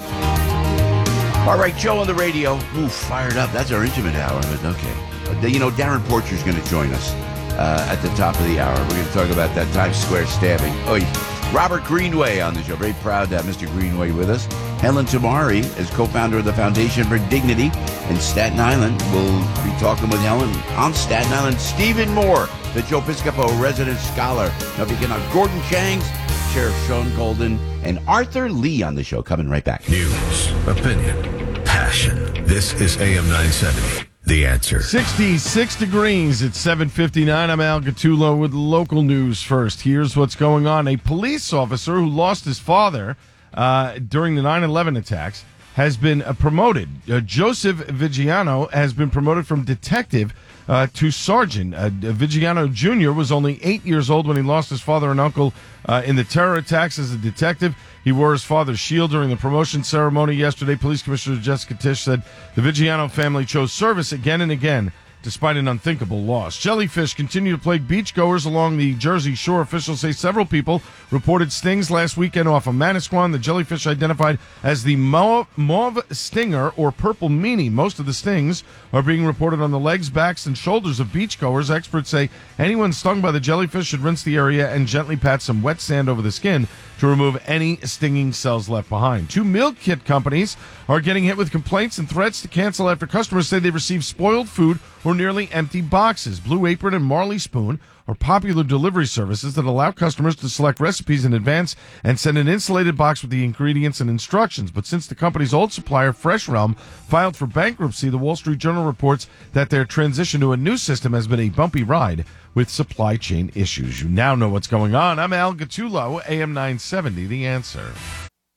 All right, Joe on the radio. Ooh, fired up. That's our intimate hour, but okay. You know, Darren Porcher's going to join us uh, at the top of the hour. We're going to talk about that Times Square stabbing. Oh, Robert Greenway on the show. Very proud to have Mister Greenway with us. Helen Tamari is co-founder of the Foundation for Dignity in Staten Island. We'll be talking with Helen on Staten Island. Stephen Moore, the Joe Piscopo resident scholar. Now, if you can have Gordon Changs, Sheriff Sean Golden, and Arthur Lee on the show. Coming right back. News, opinion, passion. This is A M nine seventy. The Answer. sixty-six degrees at seven fifty-nine. I'm Al Gattulo with local news first. Here's what's going on. A police officer who lost his father uh, during the nine eleven attacks has been uh, promoted. Uh, Joseph Vigiano has been promoted from detective uh, to sergeant. Uh, Vigiano Junior was only eight years old when he lost his father and uncle uh, in the terror attacks. As a detective, he wore his father's shield during the promotion ceremony yesterday. Police Commissioner Jessica Tisch said the Vigiano family chose service again and again despite an unthinkable loss. Jellyfish continue to plague beachgoers along the Jersey Shore. Officials say several people reported stings last weekend off of Manasquan. The jellyfish identified as the mauve, mauve stinger or purple meanie. Most of the stings are being reported on the legs, backs, and shoulders of beachgoers. Experts say anyone stung by the jellyfish should rinse the area and gently pat some wet sand over the skin to remove any stinging cells left behind. Two meal kit companies are getting hit with complaints and threats to cancel after customers say they received spoiled food or nearly empty boxes. Blue Apron and Marley Spoon are popular delivery services that allow customers to select recipes in advance and send an insulated box with the ingredients and instructions. But since the company's old supplier, Fresh Realm, filed for bankruptcy, the Wall Street Journal reports that their transition to a new system has been a bumpy ride with supply chain issues. You now know what's going on. I'm Al Gattulo, A M nine seventy, The Answer.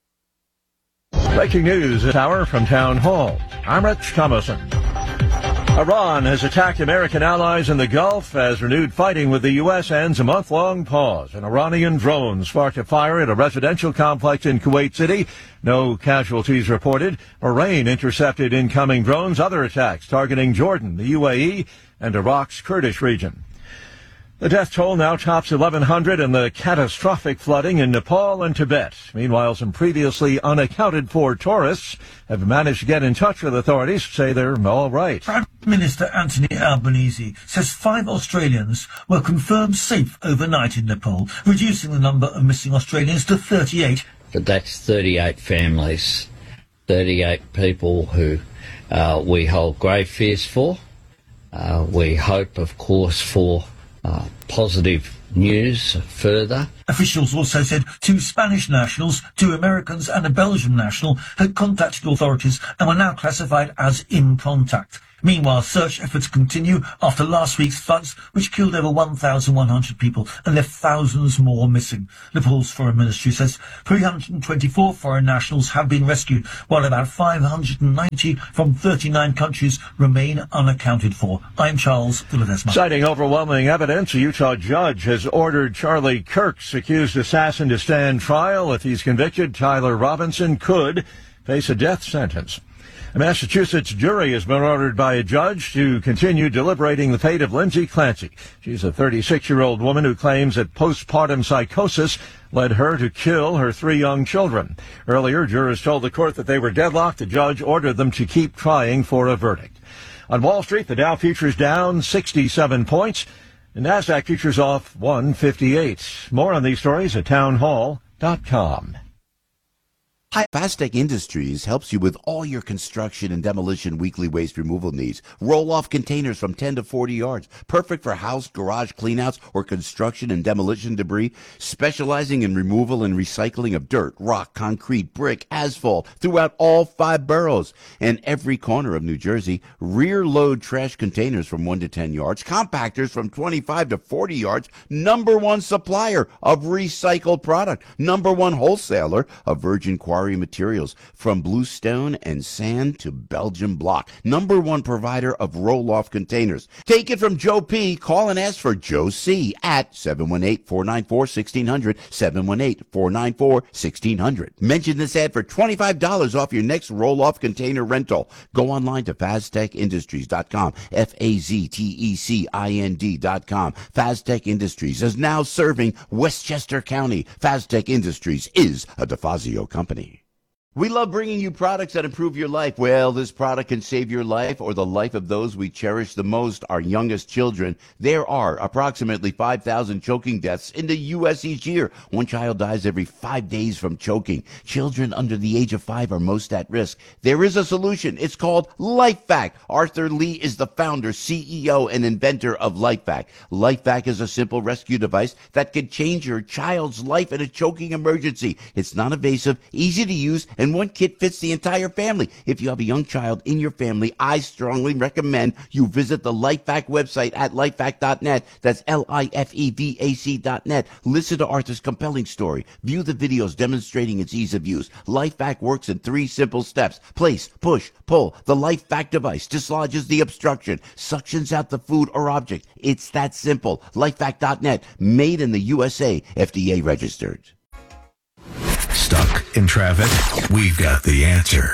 Breaking news this hour from Town Hall. I'm Rich Thomason. Iran has attacked American allies in the Gulf as renewed fighting with the U S ends a month-long pause. An Iranian drone sparked a fire at a residential complex in Kuwait City. No casualties reported. Bahrain intercepted incoming drones. Other attacks targeting Jordan, the U A E, and Iraq's Kurdish region. The death toll now tops eleven hundred in the catastrophic flooding in Nepal and Tibet. Meanwhile, some previously unaccounted-for tourists have managed to get in touch with authorities, say they're all right. Prime Minister Anthony Albanese says five Australians were confirmed safe overnight in Nepal, reducing the number of missing Australians to thirty-eight. But that's thirty-eight families, thirty-eight people who uh, we hold grave fears for. Uh, we hope, of course, for Uh, positive news further. Officials also said two Spanish nationals, two Americans and a Belgian national had contacted authorities and were now classified as in contact. Meanwhile, search efforts continue after last week's floods, which killed over one thousand one hundred people and left thousands more missing. Nepal's foreign ministry says three hundred twenty-four foreign nationals have been rescued, while about five hundred ninety from thirty-nine countries remain unaccounted for. I'm Charles Villadesma. Citing overwhelming evidence, a Utah judge has ordered Charlie Kirk's accused assassin to stand trial. If he's convicted, Tyler Robinson could face a death sentence. A Massachusetts jury has been ordered by a judge to continue deliberating the fate of Lindsay Clancy. She's a thirty-six-year-old woman who claims that postpartum psychosis led her to kill her three young children. Earlier, jurors told the court that they were deadlocked. The judge ordered them to keep trying for a verdict. On Wall Street, the Dow futures down sixty-seven points. The NASDAQ futures off one fifty-eight. More on these stories at townhall dot com. Hi, Fastech Industries helps you with all your construction and demolition weekly waste removal needs. Roll-off containers from ten to forty yards. Perfect for house, garage cleanouts, or construction and demolition debris. Specializing in removal and recycling of dirt, rock, concrete, brick, asphalt throughout all five boroughs and every corner of New Jersey. Rear-load trash containers from one to ten yards. Compactors from twenty-five to forty yards. Number one supplier of recycled product. Number one wholesaler of virgin quarry materials from bluestone and sand to Belgian block. Number one provider of roll-off containers. Take it from Joe P. Call and ask for Joe C. at seven one eight, four nine four, one six zero zero, seven one eight, four nine four, one six zero zero. Mention this ad for twenty-five dollars off your next roll-off container rental. Go online to faztech industries dot com, F A Z T E C I N D dot com. Faztech Industries is now serving Westchester County. Faztech Industries is a DeFazio company. We love bringing you products that improve your life. Well, this product can save your life or the life of those we cherish the most, our youngest children. There are approximately five thousand choking deaths in the U S each year. One child dies every five days from choking. Children under the age of five are most at risk. There is a solution. It's called LifeVac. Arthur Lee is the founder, C E O, and inventor of LifeVac. LifeVac is a simple rescue device that can change your child's life in a choking emergency. It's non-invasive, easy to use, and one kit fits the entire family. If you have a young child in your family, I strongly recommend you visit the LifeVac website at lifevac dot net. That's L I F E V A C dot net. Listen to Arthur's compelling story. View the videos demonstrating its ease of use. LifeVac works in three simple steps. Place, push, pull. The LifeVac device dislodges the obstruction, suctions out the food or object. It's that simple. lifevac dot net. Made in the U S A. F D A registered. Stuck in traffic? We've got the answer.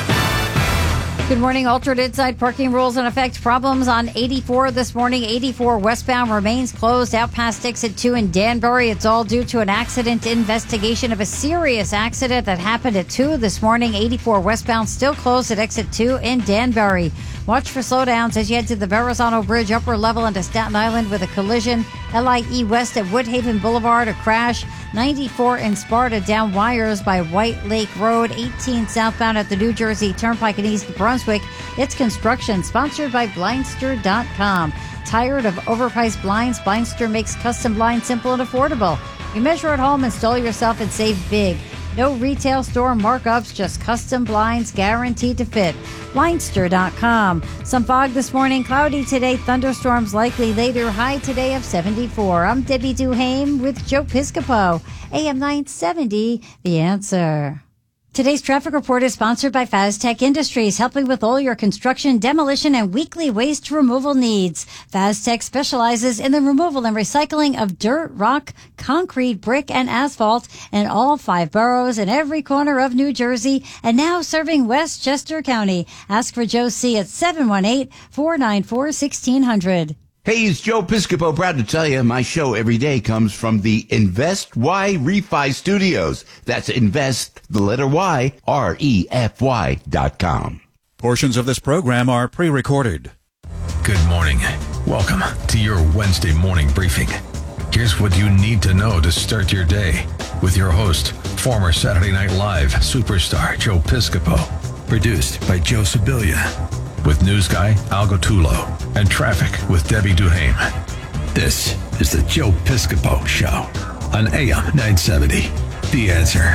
Good morning. Altered inside parking rules in effect. Problems on eighty-four this morning. eighty-four westbound remains closed out past exit two in Danbury. It's all due to an accident investigation of a serious accident that happened at two this morning. eighty-four westbound still closed at exit two in Danbury. Watch for slowdowns as you head to the Verrazano Bridge upper level into Staten Island with a collision. L I E west at Woodhaven Boulevard, a crash. ninety-four in Sparta down wires by White Lake Road. eighteen southbound at the New Jersey Turnpike in East Brunswick. It's construction sponsored by Blindster dot com. Tired of overpriced blinds? Blindster makes custom blinds simple and affordable. You measure at home, install yourself, and save big. No retail store markups, just custom blinds guaranteed to fit. Blindster dot com. Some fog this morning, cloudy today, thunderstorms likely later, high today of seventy-four. I'm Debbie Duhame with Joe Piscopo. A M nine seventy, The Answer. Today's traffic report is sponsored by Faztech Industries, helping with all your construction, demolition, and weekly waste removal needs. Faztech specializes in the removal and recycling of dirt, rock, concrete, brick, and asphalt in all five boroughs in every corner of New Jersey, and now serving Westchester County. Ask for Joe C. at seven one eight, four nine four, one six zero zero. Hey, it's Joe Piscopo. Proud to tell you my show every day comes from the Invest Y Refi Studios. That's Invest, the letter Y, R E F Y dot com. Portions of this program are pre-recorded. Good morning. Welcome to your Wednesday morning briefing. Here's what you need to know to start your day with your host, former Saturday Night Live superstar Joe Piscopo. Produced by Joe Sibilia. With news guy Al Gottulo and traffic with Debbie Duhame. This is the Joe Piscopo Show on A M nine seventy. The Answer.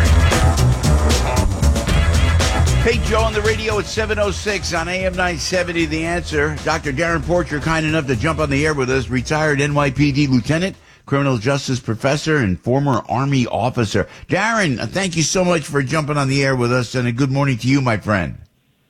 Hey, Joe on the radio at seven oh six on A M nine seventy. The Answer. Doctor Darren Porcher, kind enough to jump on the air with us, retired N Y P D lieutenant, criminal justice professor, and former Army officer. Darren, thank you so much for jumping on the air with us, and a good morning to you, my friend.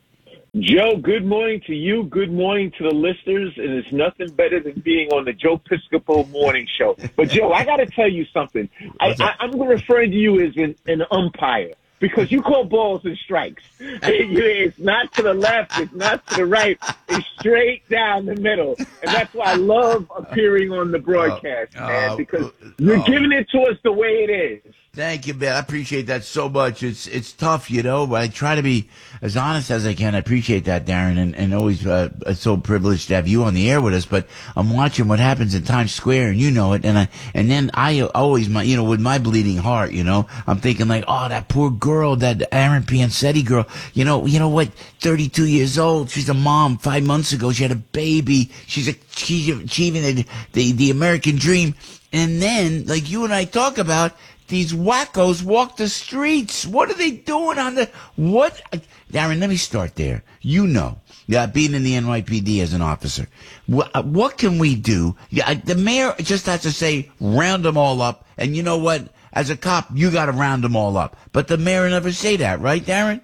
Joe, good morning to you. Good morning to the listeners. And it's nothing better than being on the Joe Piscopo Morning Show. But, Joe, I got to tell you something. I, I, I'm referring to you as an, an umpire because you call balls and strikes. It, it's not to the left. It's not to the right. It's straight down the middle. And that's why I love appearing on the broadcast, uh, man, because uh, you're uh, giving it to us the way it is. Thank you, man. I appreciate that so much. It's it's tough, you know, but I try to be as honest as I can. I appreciate that, Darren, and, and always uh, so privileged to have you on the air with us. But I'm watching what happens in Times Square, and you know it. And I and then I always, my you know, with my bleeding heart, you know, I'm thinking like, oh, that poor girl, that Aaron Piancetti girl. You know, you know what? thirty-two years old. She's a mom. Five months ago, she had a baby. She's a, she's achieving the, the the American dream. And then, like you and I talk about, these wackos walk the streets. What are they doing on the, what? Darren, let me start there. You know, yeah, being in the N Y P D as an officer, what, what can we do? Yeah, the mayor just has to say, round them all up. And you know what? As a cop, you got to round them all up. But the mayor never say that, right, Darren?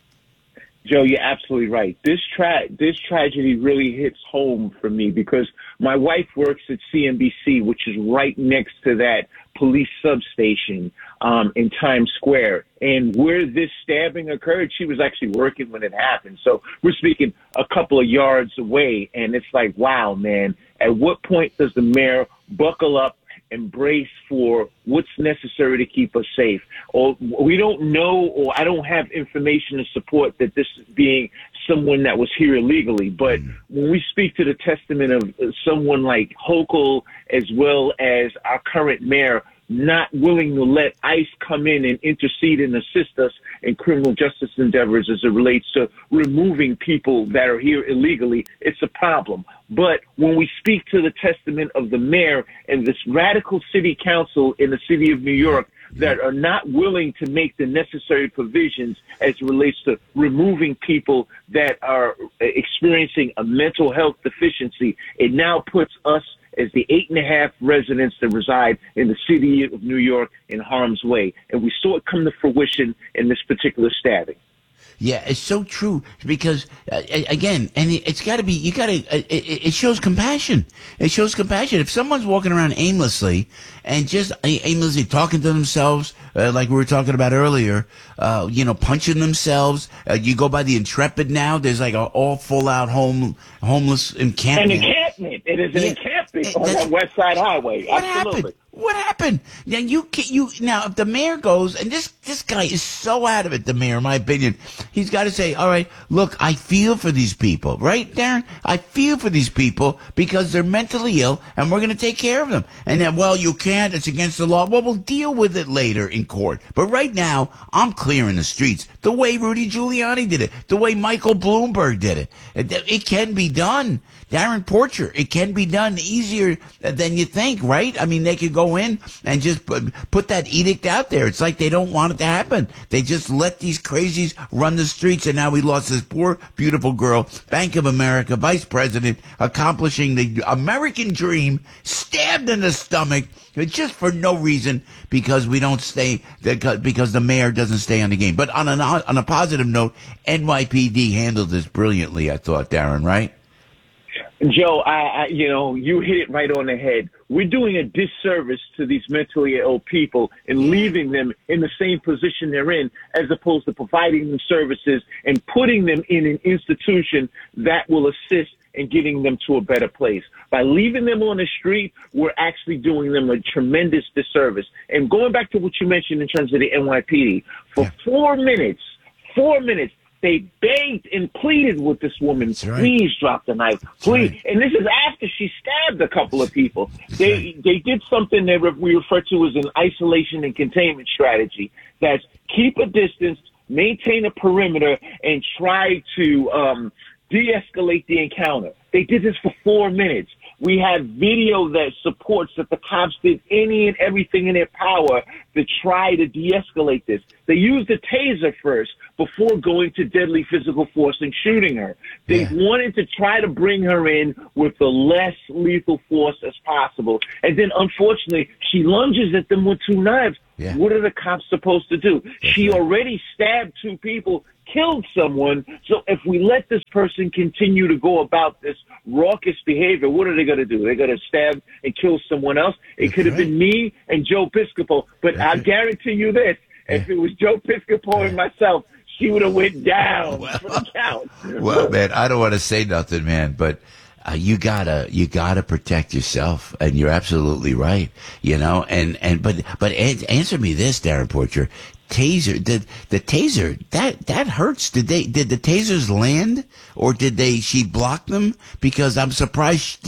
Joe, you're absolutely right. This tra- this tragedy really hits home for me because my wife works at C N B C, which is right next to that police substation um, in Times Square. And where this stabbing occurred, she was actually working when it happened. So we're speaking a couple of yards away. And it's like, wow, man, at what point does the mayor buckle up, embrace for what's necessary to keep us safe? Or we don't know, or I don't have information to support that this is being someone that was here illegally. But when we speak to the testament of someone like Hochul, as well as our current mayor, not willing to let ICE come in and intercede and assist us in criminal justice endeavors as it relates to removing people that are here illegally, it's a problem. But when we speak to the testament of the mayor and this radical city council in the city of New York that are not willing to make the necessary provisions as it relates to removing people that are experiencing a mental health deficiency, it now puts us as the eight and a half residents that reside in the city of New York in harm's way. And we saw it come to fruition in this particular stabbing. Yeah, it's so true because, uh, again, and it, it's got to be, you got to, uh, it, it shows compassion. It shows compassion. If someone's walking around aimlessly and just aimlessly talking to themselves, uh, like we were talking about earlier, uh, you know, punching themselves, uh, you go by the Intrepid now, there's like a all full out home, homeless encampment. An encampment. It is an yeah. encampment on the West Side Highway. What Absolutely. happened? What happened? Now you you now if the mayor goes, and this this guy is so out of it, the mayor, in my opinion, he's got to say, all right, look, I feel for these people, right, Darren? I feel for these people because they're mentally ill, and we're going to take care of them. And then, well, you can't; it's against the law. Well, we'll deal with it later in court. But right now, I'm clearing the streets the way Rudy Giuliani did it, the way Michael Bloomberg did it. It, it can be done. Darren Porcher, it can be done easier than you think, right? I mean, they could go in and just put, put that edict out there. It's like they don't want it to happen. They just let these crazies run the streets, and now we lost this poor, beautiful girl, Bank of America, vice president, accomplishing the American dream, stabbed in the stomach, just for no reason, because we don't stay, because the mayor doesn't stay on the game. But on, an, on a positive note, N Y P D handled this brilliantly, I thought, Darren, right? Joe, I, I, you know, you hit it right on the head. We're doing a disservice to these mentally ill people and leaving them in the same position they're in, as opposed to providing them services and putting them in an institution that will assist in getting them to a better place. By leaving them on the street, we're actually doing them a tremendous disservice. And going back to what you mentioned in terms of the N Y P D, for yeah. four minutes, four minutes, they begged and pleaded with this woman, right. please drop the knife, please. Right. And this is after she stabbed a couple of people. That's they right. they did something that we refer to as an isolation and containment strategy. That's keep a distance, maintain a perimeter, and try to um, de-escalate the encounter. They did this for four minutes. We have video that supports that the cops did any and everything in their power to try to de-escalate this. They used a taser first before going to deadly physical force and shooting her. They yeah. wanted to try to bring her in with the less lethal force as possible. And then, unfortunately, she lunges at them with two knives. Yeah. What are the cops supposed to do? That's she right. already stabbed two people, killed someone. So if we let this person continue to go about this raucous behavior, what are they going to do? They're going to stab and kill someone else. It That's could have right. been me and Joe Piscopo, but That's I right. guarantee you this: yeah. if it was Joe Piscopo yeah. and myself, she would have went down well, for the count. Well, man, I don't want to say nothing, man, but uh, you gotta you gotta protect yourself, and you're absolutely right. You know, and and but but answer me this, Darren Porcher. Taser, did the taser that that hurts? Did they did the tasers land, or did they she block them? Because I'm surprised